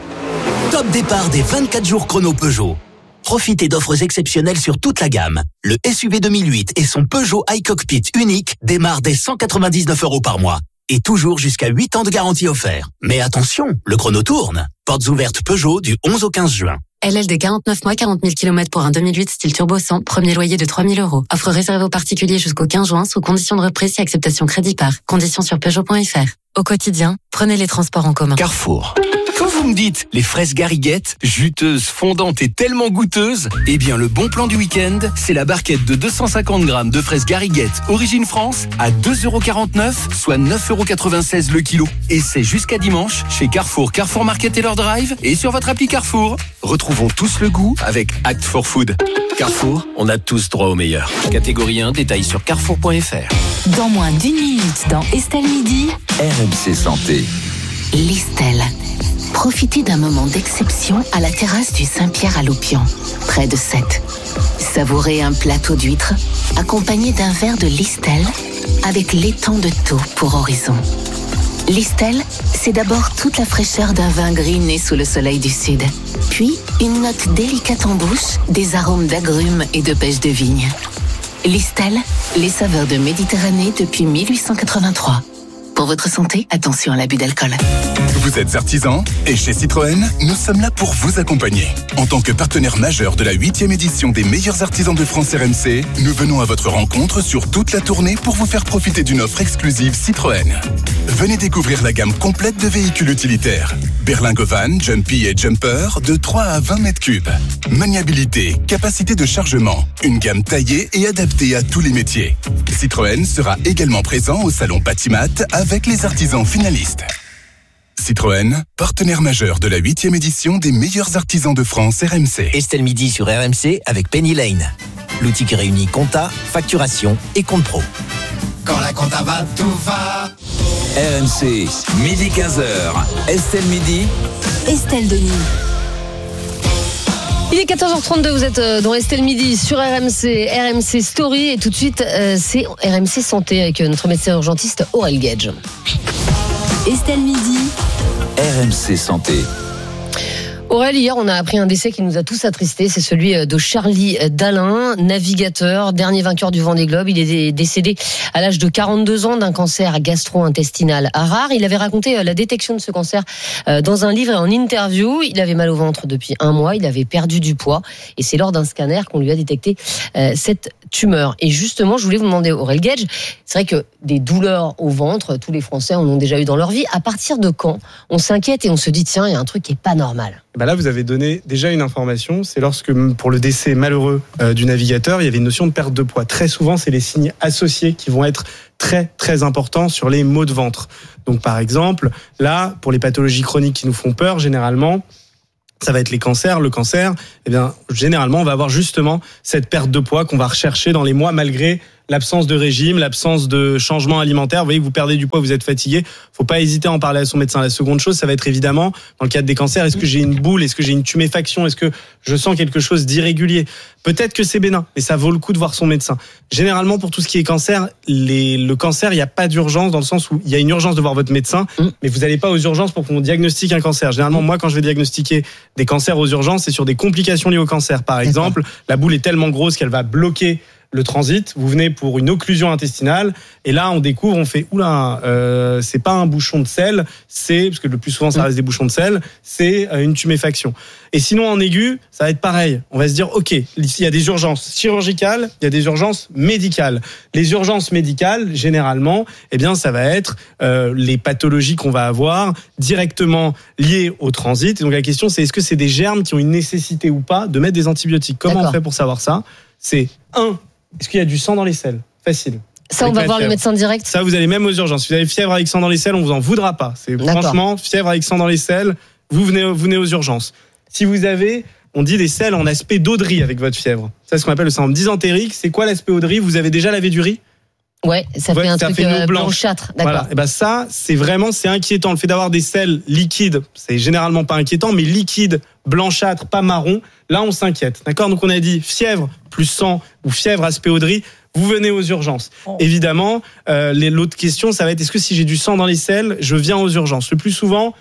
Speaker 17: Top départ des vingt-quatre jours chrono Peugeot. Profitez d'offres exceptionnelles sur toute la gamme. Le S U V deux mille huit et son Peugeot iCockpit unique démarrent dès cent quatre-vingt-dix-neuf euros par mois. Et toujours jusqu'à huit ans de garantie offert. Mais attention, le chrono tourne. Portes ouvertes Peugeot du onze au quinze juin.
Speaker 24: L L D quarante-neuf mois, quarante mille kilomètres pour un deux mille huit style turbo cent, premier loyer de trois mille euros. Offre réservée aux particuliers jusqu'au quinze juin sous condition de reprise et acceptation crédit par. Conditions sur peugeot point f r. Au quotidien, prenez les transports en commun.
Speaker 17: Carrefour. Quand vous me dites les fraises Gariguette, juteuses, fondantes et tellement goûteuses, eh bien le bon plan du week-end, c'est la barquette de deux cent cinquante grammes de fraises Gariguette origine France à deux euros quarante-neuf, soit neuf euros quatre-vingt-seize le kilo. Et c'est jusqu'à dimanche chez Carrefour, Carrefour Market et leur drive et sur votre appli Carrefour. Retrouvons tous le goût avec Act for Food. Carrefour, on a tous droit au meilleur. Catégorie un, détail sur carrefour point f r.
Speaker 4: Dans moins d'une minute, dans Estelle Midi,
Speaker 22: R M C Santé.
Speaker 4: Listel. Profitez d'un moment d'exception à la terrasse du Saint-Pierre à Loupian, près de Sète. Savourez un plateau d'huîtres accompagné d'un verre de Listel avec l'étang de Thau pour horizon. Listel, c'est d'abord toute la fraîcheur d'un vin gris né sous le soleil du sud. Puis, une note délicate en bouche, des arômes d'agrumes et de pêche de vigne. Listel, les saveurs de Méditerranée depuis mille huit cent quatre-vingt-trois. Pour votre santé, attention à l'abus d'alcool.
Speaker 19: Vous êtes artisan et chez Citroën, nous sommes là pour vous accompagner. En tant que partenaire majeur de la huitième édition des meilleurs artisans de France R M C, nous venons à votre rencontre sur toute la tournée pour vous faire profiter d'une offre exclusive Citroën. Venez découvrir la gamme complète de véhicules utilitaires. Berlingo Van, Jumpy et Jumper de trois à vingt mètres cubes. Maniabilité, capacité de chargement, une gamme taillée et adaptée à tous les métiers. Citroën sera également présent au salon Patimat avec les artisans finalistes. Citroën, partenaire majeur de la huitième édition des meilleurs artisans de France R M C.
Speaker 11: Estelle Midi sur R M C avec Penny Lane. L'outil qui réunit compta, facturation et compte pro.
Speaker 12: Quand la compta va, tout va.
Speaker 22: R M C, midi quinze heures. Estelle Midi.
Speaker 24: Estelle Denis.
Speaker 3: Il est quatorze heures trente-deux, vous êtes dans Estelle Midi sur R M C, R M C Story et tout de suite c'est R M C Santé avec notre médecin urgentiste Aurel Gage.
Speaker 24: Estelle Midi.
Speaker 22: R M C Santé.
Speaker 3: Aurel, hier, on a appris un décès qui nous a tous attristés. C'est celui de Charlie Dalin, navigateur, dernier vainqueur du Vendée Globe. Il est décédé à l'âge de quarante-deux ans d'un cancer gastro-intestinal rare. Il avait raconté la détection de ce cancer dans un livre et en interview. Il avait mal au ventre depuis un mois. Il avait perdu du poids. Et c'est lors d'un scanner qu'on lui a détecté cette tumeur. Et justement, je voulais vous demander, Aurel Gage, c'est vrai que des douleurs au ventre, tous les Français en ont déjà eu dans leur vie. À partir de quand on s'inquiète et on se dit, tiens, il y a un truc qui est pas normal?
Speaker 20: Bah là, vous avez donné déjà une information. C'est lorsque, pour le décès malheureux euh, du navigateur, il y avait une notion de perte de poids. Très souvent, c'est les signes associés qui vont être très, très importants sur les maux de ventre. Donc, par exemple, là, pour les pathologies chroniques qui nous font peur, généralement, ça va être les cancers. Le cancer, eh bien, généralement, on va avoir justement cette perte de poids qu'on va rechercher dans les mois malgré l'absence de régime, l'absence de changement alimentaire. Vous voyez que vous perdez du poids, vous êtes fatigué. Faut pas hésiter à en parler à son médecin. La seconde chose, ça va être évidemment, dans le cadre des cancers, est-ce que j'ai une boule, est-ce que j'ai une tuméfaction, est-ce que je sens quelque chose d'irrégulier? Peut-être que c'est bénin, mais ça vaut le coup de voir son médecin. Généralement, pour tout ce qui est cancer, les, le cancer, il n'y a pas d'urgence dans le sens où il y a une urgence de voir votre médecin, mmh. mais vous n'allez pas aux urgences pour qu'on diagnostique un cancer. Généralement, moi, quand je vais diagnostiquer des cancers aux urgences, c'est sur des complications liées au cancer. Par exemple, la boule est tellement grosse qu'elle va bloquer le transit, vous venez pour une occlusion intestinale, et là on découvre, on fait oula, euh, c'est pas un bouchon de sel, c'est, parce que le plus souvent ça reste des bouchons de sel, c'est une tuméfaction. Et sinon en aigu, ça va être pareil. On va se dire, ok, il y a des urgences chirurgicales, il y a des urgences médicales. Les urgences médicales, généralement, eh bien ça va être euh, les pathologies qu'on va avoir directement liées au transit. Et donc la question c'est, est-ce que c'est des germes qui ont une nécessité ou pas de mettre des antibiotiques? Comment D'accord. on fait pour savoir ça? C'est un. Est-ce qu'il y a du sang dans les selles? Facile.
Speaker 3: Ça, on va voir le médecin direct.
Speaker 20: Ça, vous allez même aux urgences. Si vous avez fièvre avec sang dans les selles, on vous en voudra pas. C'est D'accord. franchement, fièvre avec sang dans les selles, vous venez, vous venez aux urgences. Si vous avez, on dit des selles en aspect d'eau de riz avec votre fièvre. Ça, c'est ce qu'on appelle le syndrome dysentérique. C'est quoi l'aspect eau de riz? Vous avez déjà lavé du riz?
Speaker 3: Ouais, ça ouais, fait un ça truc fait euh, blanchâtre. D'accord.
Speaker 20: Voilà. Et ben ça, c'est vraiment, c'est inquiétant. Le fait d'avoir des selles liquides, c'est généralement pas inquiétant, mais liquides, blanchâtres, pas marron, là, on s'inquiète. D'accord? Donc, on a dit fièvre plus sang ou fièvre aspect eau de riz, vous venez aux urgences. Oh. Évidemment, euh, les, l'autre question, ça va être, est-ce que si j'ai du sang dans les selles, je viens aux urgences? Le plus souvent,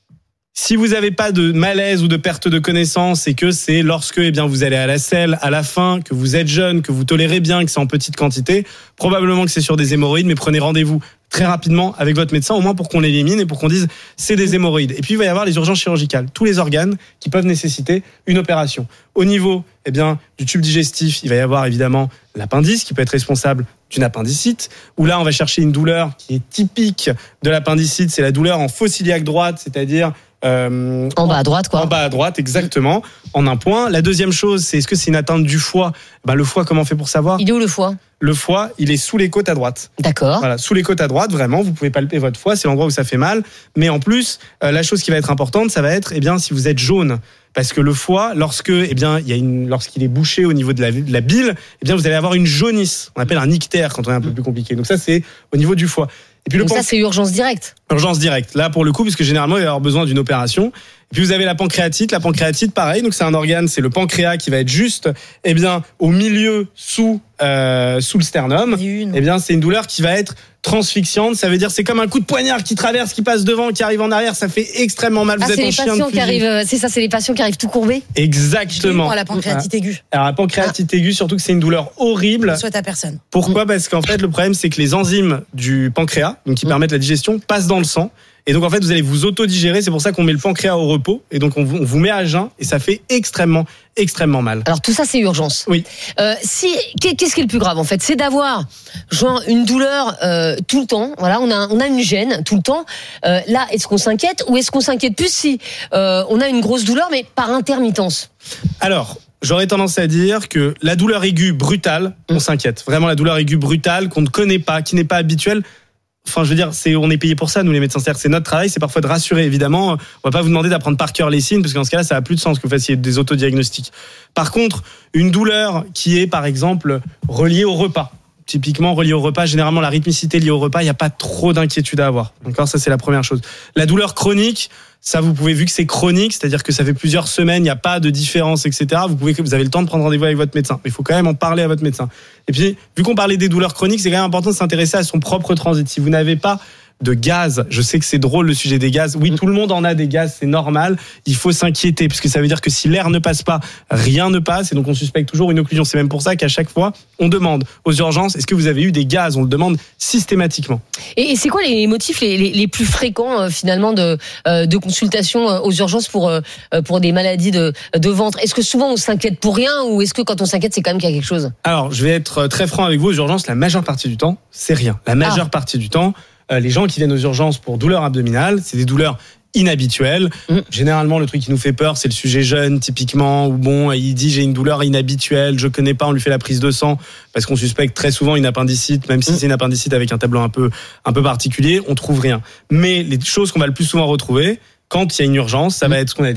Speaker 20: si vous n'avez pas de malaise ou de perte de connaissance et que c'est lorsque eh bien, vous allez à la selle, à la faim, que vous êtes jeune, que vous tolérez bien, que c'est en petite quantité, probablement que c'est sur des hémorroïdes, mais prenez rendez-vous très rapidement avec votre médecin, au moins pour qu'on l'élimine et pour qu'on dise c'est des hémorroïdes. Et puis il va y avoir les urgences chirurgicales, tous les organes qui peuvent nécessiter une opération. Au niveau eh bien, du tube digestif, il va y avoir évidemment l'appendice qui peut être responsable d'une appendicite, où là on va chercher une douleur qui est typique de l'appendicite, c'est la douleur en fosse iliaque droite, c'est-à-dire
Speaker 3: Euh, en bas à droite, quoi.
Speaker 20: En bas à droite, exactement. En un point. La deuxième chose, c'est est-ce que c'est une atteinte du foie? Ben, le foie, comment on fait pour savoir?
Speaker 3: Il est où le foie?
Speaker 20: Le foie, il est sous les côtes à droite.
Speaker 3: D'accord.
Speaker 20: Voilà, sous les côtes à droite, vraiment, vous pouvez palper votre foie, c'est l'endroit où ça fait mal. Mais en plus, euh, la chose qui va être importante, ça va être, eh bien, si vous êtes jaune. Parce que le foie, lorsque, eh bien, il y a une, lorsqu'il est bouché au niveau de la, de la bile, eh bien, vous allez avoir une jaunisse. On appelle un ictère quand on est un peu plus compliqué. Donc ça, c'est au niveau du foie.
Speaker 3: Et puis Donc le pan... ça, c'est urgence directe.
Speaker 20: Urgence directe. Là, pour le coup, parce que généralement, il va y avoir besoin d'une opération. Et puis vous avez la pancréatite. La pancréatite, pareil. Donc c'est un organe, c'est le pancréas qui va être juste, eh bien, au milieu sous euh, sous le sternum. Eh bien, c'est une douleur qui va être transfixiante. Ça veut dire c'est comme un coup de poignard qui traverse, qui passe devant, qui arrive en arrière. Ça fait extrêmement mal.
Speaker 3: Ah,
Speaker 20: vous êtes
Speaker 3: c'est
Speaker 20: en
Speaker 3: les
Speaker 20: chien
Speaker 3: patients
Speaker 20: de
Speaker 3: qui arrivent. C'est ça, c'est les patients qui arrivent tout courbés.
Speaker 20: Exactement.
Speaker 2: Pour la pancréatite aiguë.
Speaker 20: Alors la pancréatite ah. aiguë, surtout que c'est une douleur horrible.
Speaker 2: Je souhaite à personne.
Speaker 20: Pourquoi? Parce qu'en fait, le problème, c'est que les enzymes du pancréas, donc qui mmh. permettent la digestion, passent dans le sang. Et donc en fait vous allez vous autodigérer, c'est pour ça qu'on met le pancréas au repos et donc on vous, on vous met à jeun et ça fait extrêmement extrêmement mal.
Speaker 3: Alors tout ça c'est urgence.
Speaker 20: Oui.
Speaker 3: Euh, si qu'est-ce qui est le plus grave en fait, c'est d'avoir genre une douleur euh, tout le temps. Voilà, on a on a une gêne tout le temps. Euh, là, est-ce qu'on s'inquiète ou est-ce qu'on s'inquiète plus si euh, on a une grosse douleur mais par intermittence?
Speaker 20: Alors. J'aurais tendance à dire que la douleur aiguë brutale, on s'inquiète. Vraiment la douleur aiguë brutale qu'on ne connaît pas, qui n'est pas habituelle. Enfin, je veux dire, c'est, on est payé pour ça, nous les médecins. C'est-à-dire, c'est notre travail, c'est parfois de rassurer. Évidemment, on va pas vous demander d'apprendre par cœur les signes, parce que dans ce cas-là, ça a plus de sens que vous fassiez des autodiagnostics. Par contre, une douleur qui est, par exemple, reliée au repas. Typiquement reliée au repas, généralement la rythmicité liée au repas, il n'y a pas trop d'inquiétude à avoir. D'accord, ça c'est la première chose. La douleur chronique, ça vous pouvez, vu que c'est chronique, c'est-à-dire que ça fait plusieurs semaines, il n'y a pas de différence, et cetera. Vous pouvez, vous avez le temps de prendre rendez-vous avec votre médecin. Mais il faut quand même en parler à votre médecin. Et puis, vu qu'on parlait des douleurs chroniques, c'est quand même important de s'intéresser à son propre transit. Si vous n'avez pas de gaz, je sais que c'est drôle le sujet des gaz. Oui, tout le monde en a des gaz, c'est normal. Il faut s'inquiéter puisque ça veut dire que si l'air ne passe pas, rien ne passe et donc on suspecte toujours une occlusion. C'est même pour ça qu'à chaque fois, on demande aux urgences, est-ce que vous avez eu des gaz? On le demande systématiquement.
Speaker 3: Et c'est quoi les motifs les, les, les plus fréquents euh, finalement de, euh, de consultation euh, aux urgences pour, euh, pour des maladies de, de ventre? Est-ce que souvent on s'inquiète pour rien ou est-ce que quand on s'inquiète, c'est quand même qu'il y a quelque chose?
Speaker 20: Alors, je vais être très franc avec vous, aux urgences, la majeure partie du temps, c'est rien. La majeure ah. partie du temps, les gens qui viennent aux urgences pour douleurs abdominales, c'est des douleurs inhabituelles. Mmh. Généralement, le truc qui nous fait peur, c'est le sujet jeune, typiquement, où bon, il dit j'ai une douleur inhabituelle, je connais pas, on lui fait la prise de sang, parce qu'on suspecte très souvent une appendicite, même si mmh. c'est une appendicite avec un tableau un peu, un peu particulier, on trouve rien. Mais les choses qu'on va le plus souvent retrouver, quand il y a une urgence, ça mmh. va être ce qu'on a dit,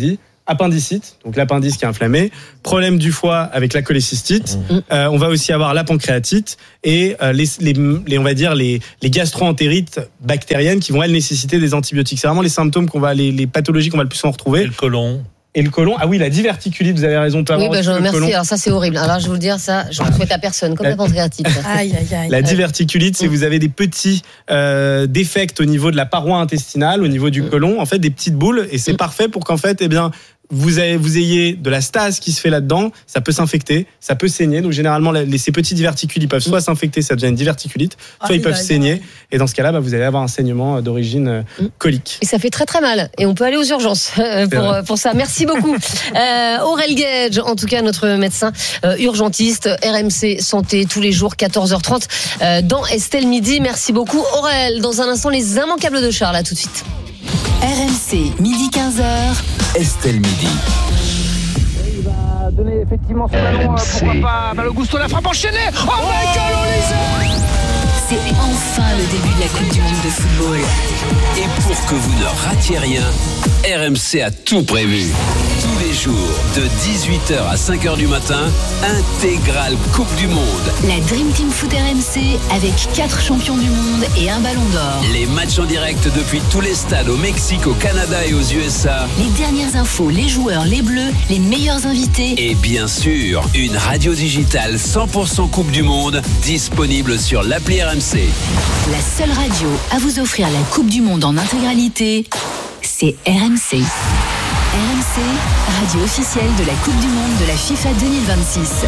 Speaker 20: appendicite, donc l'appendice qui est inflammé, problème du foie avec la cholécystite, mmh. euh, on va aussi avoir la pancréatite et euh, les, les, les, on va dire les, les gastro-entérites bactériennes qui vont elles nécessiter des antibiotiques. C'est vraiment les symptômes qu'on va, les, les pathologies qu'on va le plus en retrouver.
Speaker 9: Et le côlon.
Speaker 20: Et le côlon, ah oui, la diverticulite, vous avez raison.
Speaker 3: Oui, bah, je remercie. Colon. Alors ça, c'est horrible. Alors je vais vous le dire, ça, je ne souhaite à personne, comme la, la pancréatite.
Speaker 2: Aïe, aïe, aïe.
Speaker 20: La diverticulite, c'est vous avez des petits euh, défects au niveau de la paroi intestinale, au niveau du mmh. côlon, en fait, des petites boules, et c'est mmh. parfait pour qu'en fait, eh bien, vous, avez, vous ayez de la stase qui se fait là-dedans, ça peut s'infecter, ça peut saigner. Donc généralement, les, ces petits diverticules, ils peuvent soit s'infecter, ça devient une diverticulite, soit ah, ils peuvent bah, saigner. Et dans ce cas-là, bah, vous allez avoir un saignement d'origine colique.
Speaker 3: Et ça fait très très mal. Et on peut aller aux urgences pour, pour ça. Merci beaucoup. euh, Aurel Gage, en tout cas notre médecin euh, urgentiste, R M C Santé, tous les jours, quatorze heures trente, euh, dans Estelle Midi. Merci beaucoup Aurel. Dans un instant, les immanquables de Charles, à tout de suite.
Speaker 4: R M C, midi quinze heures.
Speaker 22: Estelle Midi.
Speaker 6: Il va donner effectivement son ballon, pourquoi pas Malo Gusto, la frappe enchaînée. Oh, oh Michael Olise.
Speaker 4: C'est enfin le début de la Coupe du Monde de football.
Speaker 22: Et pour que vous ne ratiez rien, R M C a tout prévu. Tous les jours, de dix-huit heures à cinq heures du matin, intégrale Coupe du Monde.
Speaker 4: La Dream Team Foot R M C avec quatre champions du monde et un ballon d'or.
Speaker 22: Les matchs en direct depuis tous les stades au Mexique, au Canada et aux U S A.
Speaker 4: Les dernières infos, les joueurs, les bleus, les meilleurs invités.
Speaker 22: Et bien sûr, une radio digitale cent pour cent Coupe du Monde disponible sur l'appli R M C.
Speaker 4: La seule radio à vous offrir la Coupe du Monde en intégralité, c'est R M C. R M C, radio officielle de la Coupe du Monde de la FIFA deux mille vingt-six.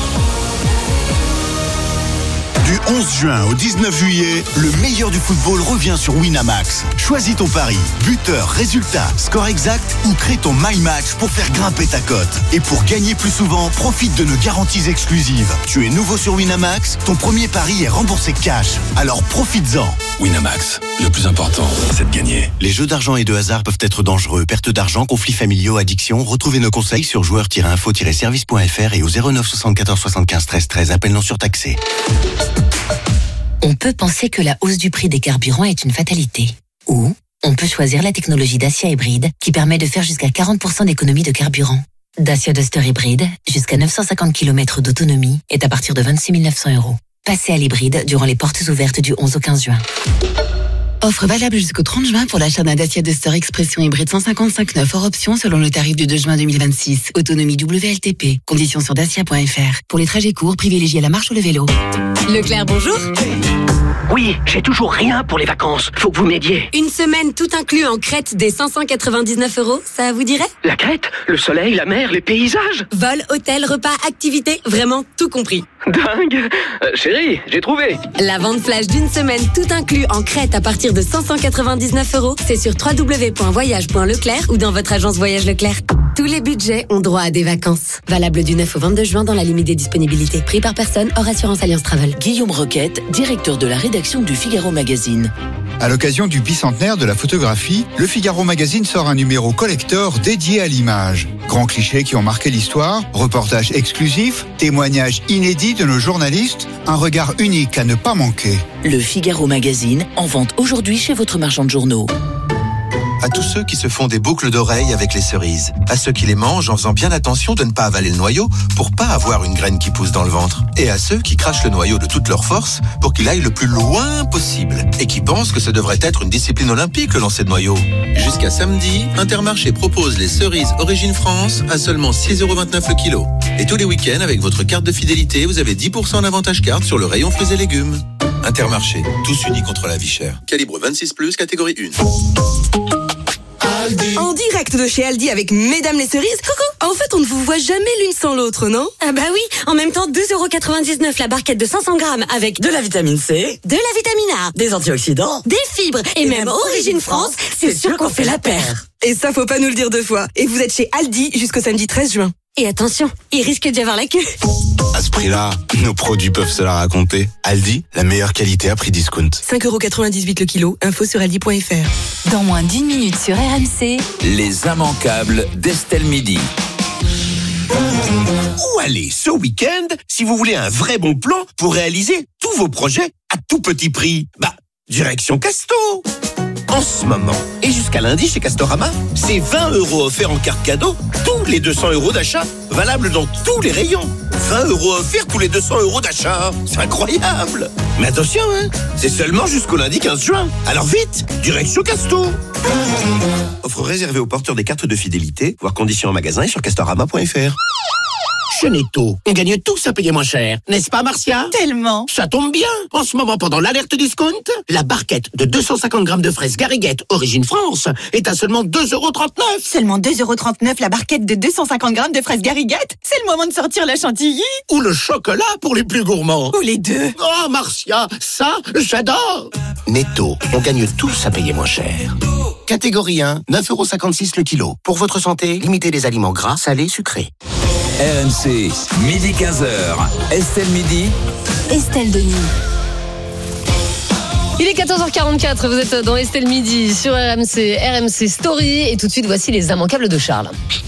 Speaker 7: Du onze juin au dix-neuf juillet, le meilleur du football revient sur Winamax. Choisis ton pari, buteur, résultat, score exact ou crée ton My Match pour faire grimper ta cote. Et pour gagner plus souvent, profite de nos garanties exclusives. Tu es nouveau sur Winamax, ton premier pari est remboursé cash. Alors profites-en.
Speaker 18: Winamax, le plus important, c'est de gagner.
Speaker 7: Les jeux d'argent et de hasard peuvent être dangereux. Perte d'argent, conflits familiaux, addiction. Retrouvez nos conseils sur joueurs tiret info tiret service point f r et au zéro neuf soixante-quatorze soixante-quinze treize treize. Appel non surtaxé.
Speaker 4: On peut penser que la hausse du prix des carburants est une fatalité. Ou on peut choisir la technologie Dacia Hybride qui permet de faire jusqu'à quarante pour cent d'économie de carburant. Dacia Duster Hybride, jusqu'à neuf cent cinquante kilomètres d'autonomie, est à partir de vingt-six mille neuf cents euros. Passez à l'hybride durant les portes ouvertes du onze au quinze juin. Offre valable jusqu'au trente juin pour l'achat d'un Dacia Duster Expression hybride cent cinquante-cinq neuf hors option selon le tarif du deux juin deux mille vingt-six. Autonomie W L T P. Conditions sur dacia point f r. Pour les trajets courts, privilégiez la marche ou le vélo.
Speaker 10: Leclerc, bonjour.
Speaker 21: Oui, j'ai toujours rien pour les vacances. Faut que vous m'aidiez.
Speaker 10: Une semaine tout inclus en Crète des cinq cent quatre-vingt-dix-neuf euros, ça vous dirait?
Speaker 21: La Crète, le soleil, la mer, les paysages.
Speaker 10: Vol, hôtel, repas, activités, vraiment tout compris.
Speaker 21: Dingue. euh, Chérie, j'ai trouvé.
Speaker 10: La vente flash d'une semaine tout inclus en Crète à partir de cinq cent quatre-vingt-dix-neuf euros, c'est sur w w w point voyage point leclerc ou dans votre agence Voyage Leclerc. Tous les budgets ont droit à des vacances. Valable du neuf au vingt-deux juin dans la limite des disponibilités. Prix par personne hors assurance Alliance Travel.
Speaker 4: Guillaume Roquette, directeur de la rédaction du Figaro Magazine.
Speaker 23: À l'occasion du bicentenaire de la photographie, le Figaro Magazine sort un numéro collector dédié à l'image. Grands clichés qui ont marqué l'histoire, reportages exclusifs, témoignages inédits de nos journalistes, un regard unique à ne pas manquer.
Speaker 4: Le Figaro Magazine, en vente aujourd'hui chez votre marchand de journaux.
Speaker 26: À tous ceux qui se font des boucles d'oreilles avec les cerises. À ceux qui les mangent en faisant bien attention de ne pas avaler le noyau pour pas avoir une graine qui pousse dans le ventre. Et à ceux qui crachent le noyau de toute leur force pour qu'il aille le plus loin possible. Et qui pensent que ça devrait être une discipline olympique, le lancer de noyau. Jusqu'à samedi, Intermarché propose les cerises Origine France à seulement six euros vingt-neuf le kilo. Et tous les week-ends, avec votre carte de fidélité, vous avez dix pour cent d'avantage carte sur le rayon fruits et légumes. Intermarché, tous unis contre la vie chère. Calibre vingt-six plus, catégorie un.
Speaker 10: En direct de chez Aldi avec Mesdames les cerises. Coucou. En fait, on ne vous voit jamais l'une sans l'autre, non? Ah bah oui. En même temps, deux euros quatre-vingt-dix-neuf la barquette de cinq cents grammes avec de la vitamine C, de la vitamine A, des antioxydants, des fibres et, et même Origine France. C'est sûr qu'on fait la paire. Et ça, faut pas nous le dire deux fois. Et vous êtes chez Aldi jusqu'au samedi treize juin. Et attention, il risque d'y avoir la queue.
Speaker 26: À ce prix-là, nos produits peuvent se la raconter. Aldi, la meilleure qualité à prix discount.
Speaker 10: cinq euros quatre-vingt-dix-huit le kilo. Info sur aldi point f r.
Speaker 4: Dans moins d'une minute sur R M C,
Speaker 22: les immanquables d'Estelle Midi.
Speaker 27: Où aller ce week-end si vous voulez un vrai bon plan pour réaliser tous vos projets à tout petit prix? Bah, direction Casto. En ce moment, et jusqu'à lundi chez Castorama, c'est vingt euros offerts en carte cadeau, tous les deux cents euros d'achat, valable dans tous les rayons. vingt euros offerts tous les deux cents euros d'achat. C'est incroyable. Mais attention, hein, c'est seulement jusqu'au lundi quinze juin. Alors vite, direction Casto. Offre réservée aux porteurs des cartes de fidélité, voir conditions en magasin et sur castorama point f r.
Speaker 21: Chez Netto, on gagne tous à payer moins cher, n'est-ce pas Marcia?
Speaker 10: Tellement.
Speaker 21: Ça tombe bien. En ce moment, pendant l'alerte discount, la barquette de deux cent cinquante grammes de fraises Garriguette, origine France, est à seulement deux euros trente-neuf.
Speaker 10: Seulement deux euros trente-neuf la barquette de deux cent cinquante grammes de fraises Garriguette. C'est le moment de sortir la chantilly.
Speaker 21: Ou le chocolat pour les plus gourmands.
Speaker 10: Ou les deux.
Speaker 21: Oh Marcia, ça, j'adore. Netto, on gagne tous à payer moins cher. Catégorie un, neuf euros cinquante-six le kilo. Pour votre santé, limitez les aliments gras, salés, sucrés.
Speaker 22: R M C, midi quinze heures. Estelle Midi.
Speaker 4: Estelle Denis.
Speaker 3: Il est quatorze heures quarante-quatre, vous êtes dans Estelle Midi sur R M C, R M C Story. Et tout de suite, voici les immanquables de Charles.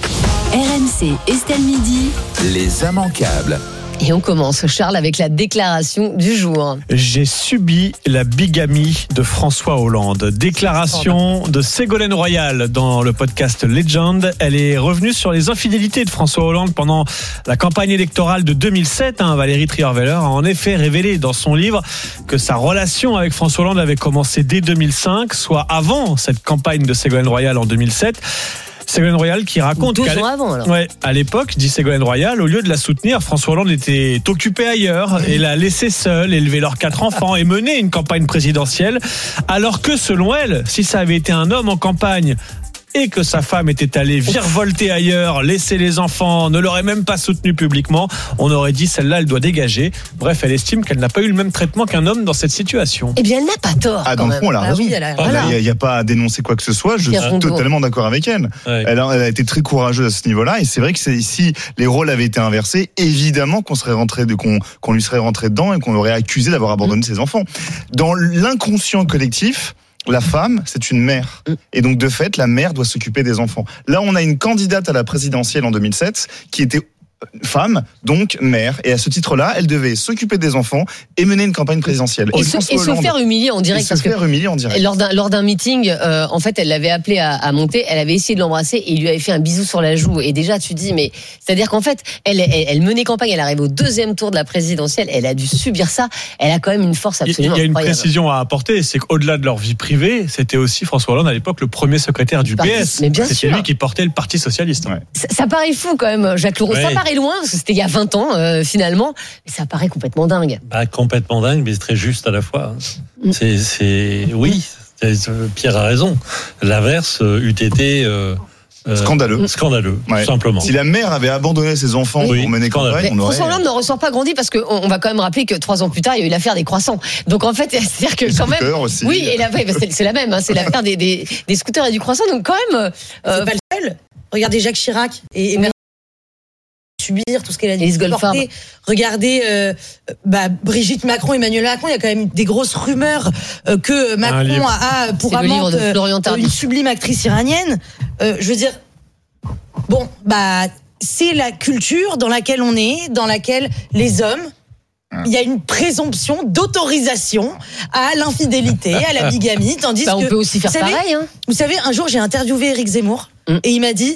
Speaker 4: R M C, Estelle Midi.
Speaker 22: Les immanquables.
Speaker 3: Et on commence, Charles, avec la déclaration du jour.
Speaker 1: J'ai subi la bigamie de François Hollande. Déclaration de Ségolène Royal dans le podcast Legend. Elle est revenue sur les infidélités de François Hollande pendant la campagne électorale de deux mille sept. Hein, Valérie Trierweiler a en effet révélé dans son livre que sa relation avec François Hollande avait commencé dès deux mille cinq, soit avant cette campagne de Ségolène Royal en deux mille sept. Ségolène Royal qui raconte
Speaker 3: douze
Speaker 1: qu'à
Speaker 3: ans avant, alors.
Speaker 1: Ouais, à l'époque, dit Ségolène Royal, au lieu de la soutenir, François Hollande était occupé ailleurs et l'a laissé seule, élever leurs quatre enfants et mener une campagne présidentielle. Alors que, selon elle, si ça avait été un homme en campagne et que sa femme était allée virevolter ailleurs, laisser les enfants, ne l'aurait même pas soutenu publiquement, on aurait dit celle-là, elle doit dégager. Bref, elle estime qu'elle n'a pas eu le même traitement qu'un homme dans cette situation.
Speaker 3: Eh bien, elle n'a pas tort.
Speaker 5: Ah, dans le fond, elle a raison. Il
Speaker 3: Ah
Speaker 5: n'y a, a pas à dénoncer quoi que ce soit. Je suis totalement d'accord avec elle. Ouais. Elle, a, elle a été très courageuse à ce niveau-là. Et c'est vrai que c'est, si les rôles avaient été inversés, évidemment qu'on serait rentré de, qu'on, qu'on lui serait rentré dedans et qu'on l'aurait accusé d'avoir abandonné mmh. ses enfants. Dans l'inconscient collectif, la femme, c'est une mère. Et donc, de fait, la mère doit s'occuper des enfants. Là, on a une candidate à la présidentielle en deux mille sept qui était femme, donc mère. Et à ce titre-là, elle devait s'occuper des enfants et mener une campagne présidentielle.
Speaker 3: Et, et, se, et se faire humilier en direct.
Speaker 5: Et parce se faire que humilier en direct.
Speaker 3: Lors d'un, lors d'un meeting, euh, en fait, elle l'avait appelé à, à monter, elle avait essayé de l'embrasser et il lui avait fait un bisou sur la joue. Et déjà, tu dis, mais c'est-à-dire qu'en fait, elle, elle, elle menait campagne, elle arrive au deuxième tour de la présidentielle, elle a dû subir ça. Elle a quand même une force absolument
Speaker 1: incroyable. Il y a une
Speaker 3: incroyable.
Speaker 1: précision à apporter, c'est qu'au-delà de leur vie privée, c'était aussi François Hollande à l'époque le premier secrétaire du P S.
Speaker 3: Mais bien
Speaker 1: c'était
Speaker 3: sûr.
Speaker 1: lui qui portait le Parti socialiste. Ouais.
Speaker 3: Ça, ça paraît fou quand même, Jacques Lourou. Ouais. Ça paraît loin parce que c'était il y a vingt ans euh, finalement, mais ça paraît complètement dingue.
Speaker 9: Bah, complètement dingue, mais c'est très juste à la fois. C'est, c'est oui, c'est, Pierre a raison. L'inverse eût été euh,
Speaker 5: euh, scandaleux,
Speaker 9: scandaleux,
Speaker 5: ouais.
Speaker 9: tout simplement.
Speaker 5: Si la mère avait abandonné ses enfants
Speaker 9: oui.
Speaker 5: pour mener campagne, on aurait.
Speaker 3: François Hollande ne ressort pas grandi parce qu'on on va quand même rappeler que trois ans plus tard, il y a eu l'affaire des croissants. Donc en fait, c'est-à-dire que
Speaker 5: les
Speaker 3: quand même,
Speaker 5: aussi.
Speaker 3: oui, et la, c'est, c'est la même, hein, c'est l'affaire des, des, des scooters et du croissant. Donc quand même,
Speaker 2: euh, c'est pas le seul. Regardez Jacques Chirac et, et oui. subir tout ce qu'elle a dit. Regardez euh, bah, Brigitte Macron, Emmanuel Macron, il y a quand même des grosses rumeurs euh, que Macron a, a pour amante euh, une sublime actrice iranienne. Euh, je veux dire, bon, bah c'est la culture dans laquelle on est, dans laquelle les hommes, il y a une présomption d'autorisation à l'infidélité, à la bigamie, tandis
Speaker 3: bah, on
Speaker 2: que
Speaker 3: on peut aussi faire
Speaker 2: vous savez,
Speaker 3: pareil. Hein.
Speaker 2: Vous savez, un jour j'ai interviewé Éric Zemmour mm. et il m'a dit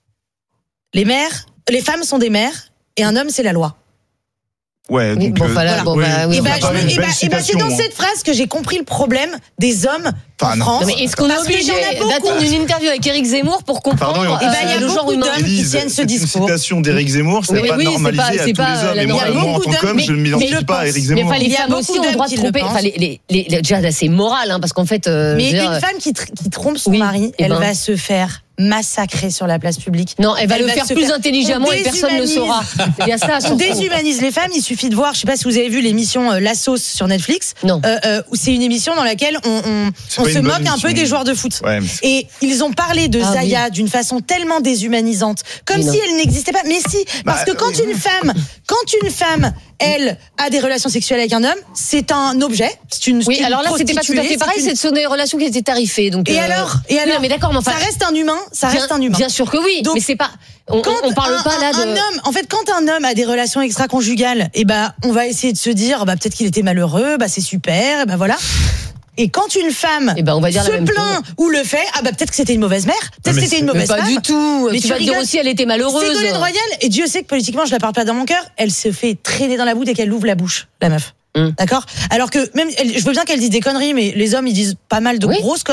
Speaker 2: les mères, les femmes sont des mères et un homme c'est la loi.
Speaker 5: Ouais, donc
Speaker 3: oui, bon,
Speaker 5: euh,
Speaker 3: voilà, bon, bah, oui,
Speaker 2: et bah, je, et bah, et bah, c'est dans hein. cette phrase que j'ai compris le problème des hommes enfin, en France.
Speaker 3: Non, mais est-ce qu'on est obligé d'attendre une interview avec Éric Zemmour pour comprendre
Speaker 2: Pardon,
Speaker 3: euh,
Speaker 2: et bah, y a
Speaker 3: le genre humain
Speaker 5: Élise,
Speaker 2: qui tiennent ce discours.
Speaker 5: C'est une citation d'Éric Zemmour, c'est
Speaker 3: oui,
Speaker 5: pas
Speaker 3: oui,
Speaker 5: normalisé
Speaker 3: c'est pas,
Speaker 5: à
Speaker 3: c'est
Speaker 5: tous
Speaker 3: pas
Speaker 5: les hommes. Et moi, moi, en tant qu'homme, je ne m'identifie pas à Éric Zemmour.
Speaker 3: Mais enfin, les femmes aussi ont le droit de tromper. Enfin, les, les, les, déjà, c'est moral, hein, parce qu'en fait. Euh,
Speaker 2: mais une femme qui, qui trompe son mari, elle va se faire massacrée sur la place publique.
Speaker 3: Non, elle va elle le va faire plus faire... intelligemment et personne ne le saura. C'est bien ça.
Speaker 2: On déshumanise les femmes. Il suffit de voir, je sais pas si vous avez vu l'émission euh, La Sauce sur Netflix.
Speaker 3: Non.
Speaker 2: Euh, euh, c'est une émission dans laquelle on, on, on se moque un peu des joueurs de foot.
Speaker 5: Ouais,
Speaker 2: et ils ont parlé de ah, Zaya oui. d'une façon tellement déshumanisante, comme oui, si elle n'existait pas. Mais si, parce bah, que quand euh... une femme, quand une femme, elle a des relations sexuelles avec un homme, c'est un objet. C'est une.
Speaker 3: Oui,
Speaker 2: une
Speaker 3: alors là, c'était pas tout à fait pareil. C'est, une... c'est des relations qui étaient tarifées. Donc.
Speaker 2: Et
Speaker 3: euh...
Speaker 2: alors, et alors.
Speaker 3: Oui, non, mais d'accord, mais enfin,
Speaker 2: ça reste un humain. Ça
Speaker 3: bien,
Speaker 2: reste un humain.
Speaker 3: Bien sûr que oui. Donc, mais c'est pas. On, quand on parle
Speaker 2: un,
Speaker 3: pas là de.
Speaker 2: Un homme, en fait, quand un homme a des relations extra-conjugales, et ben, on va essayer de se dire, bah peut-être qu'il était malheureux, bah c'est super, et ben voilà. Et quand une femme
Speaker 3: eh ben, on va dire
Speaker 2: se
Speaker 3: la même
Speaker 2: plaint
Speaker 3: chose.
Speaker 2: ou le fait, ah bah peut-être que c'était une mauvaise mère, peut-être que c'était une mauvaise
Speaker 3: pas
Speaker 2: femme.
Speaker 3: Pas du tout.
Speaker 2: Mais
Speaker 3: tu, tu vas
Speaker 2: rigoles.
Speaker 3: dire aussi, elle était malheureuse.
Speaker 2: Ségolène Royal, et Dieu sait que politiquement, je la parle pas dans mon cœur, elle se fait traîner dans la boue dès qu'elle ouvre la bouche, la meuf. Mmh. D'accord ? Alors que même, elle, je veux bien qu'elle dise des conneries, mais les hommes, ils disent pas mal de oui. grosses conneries.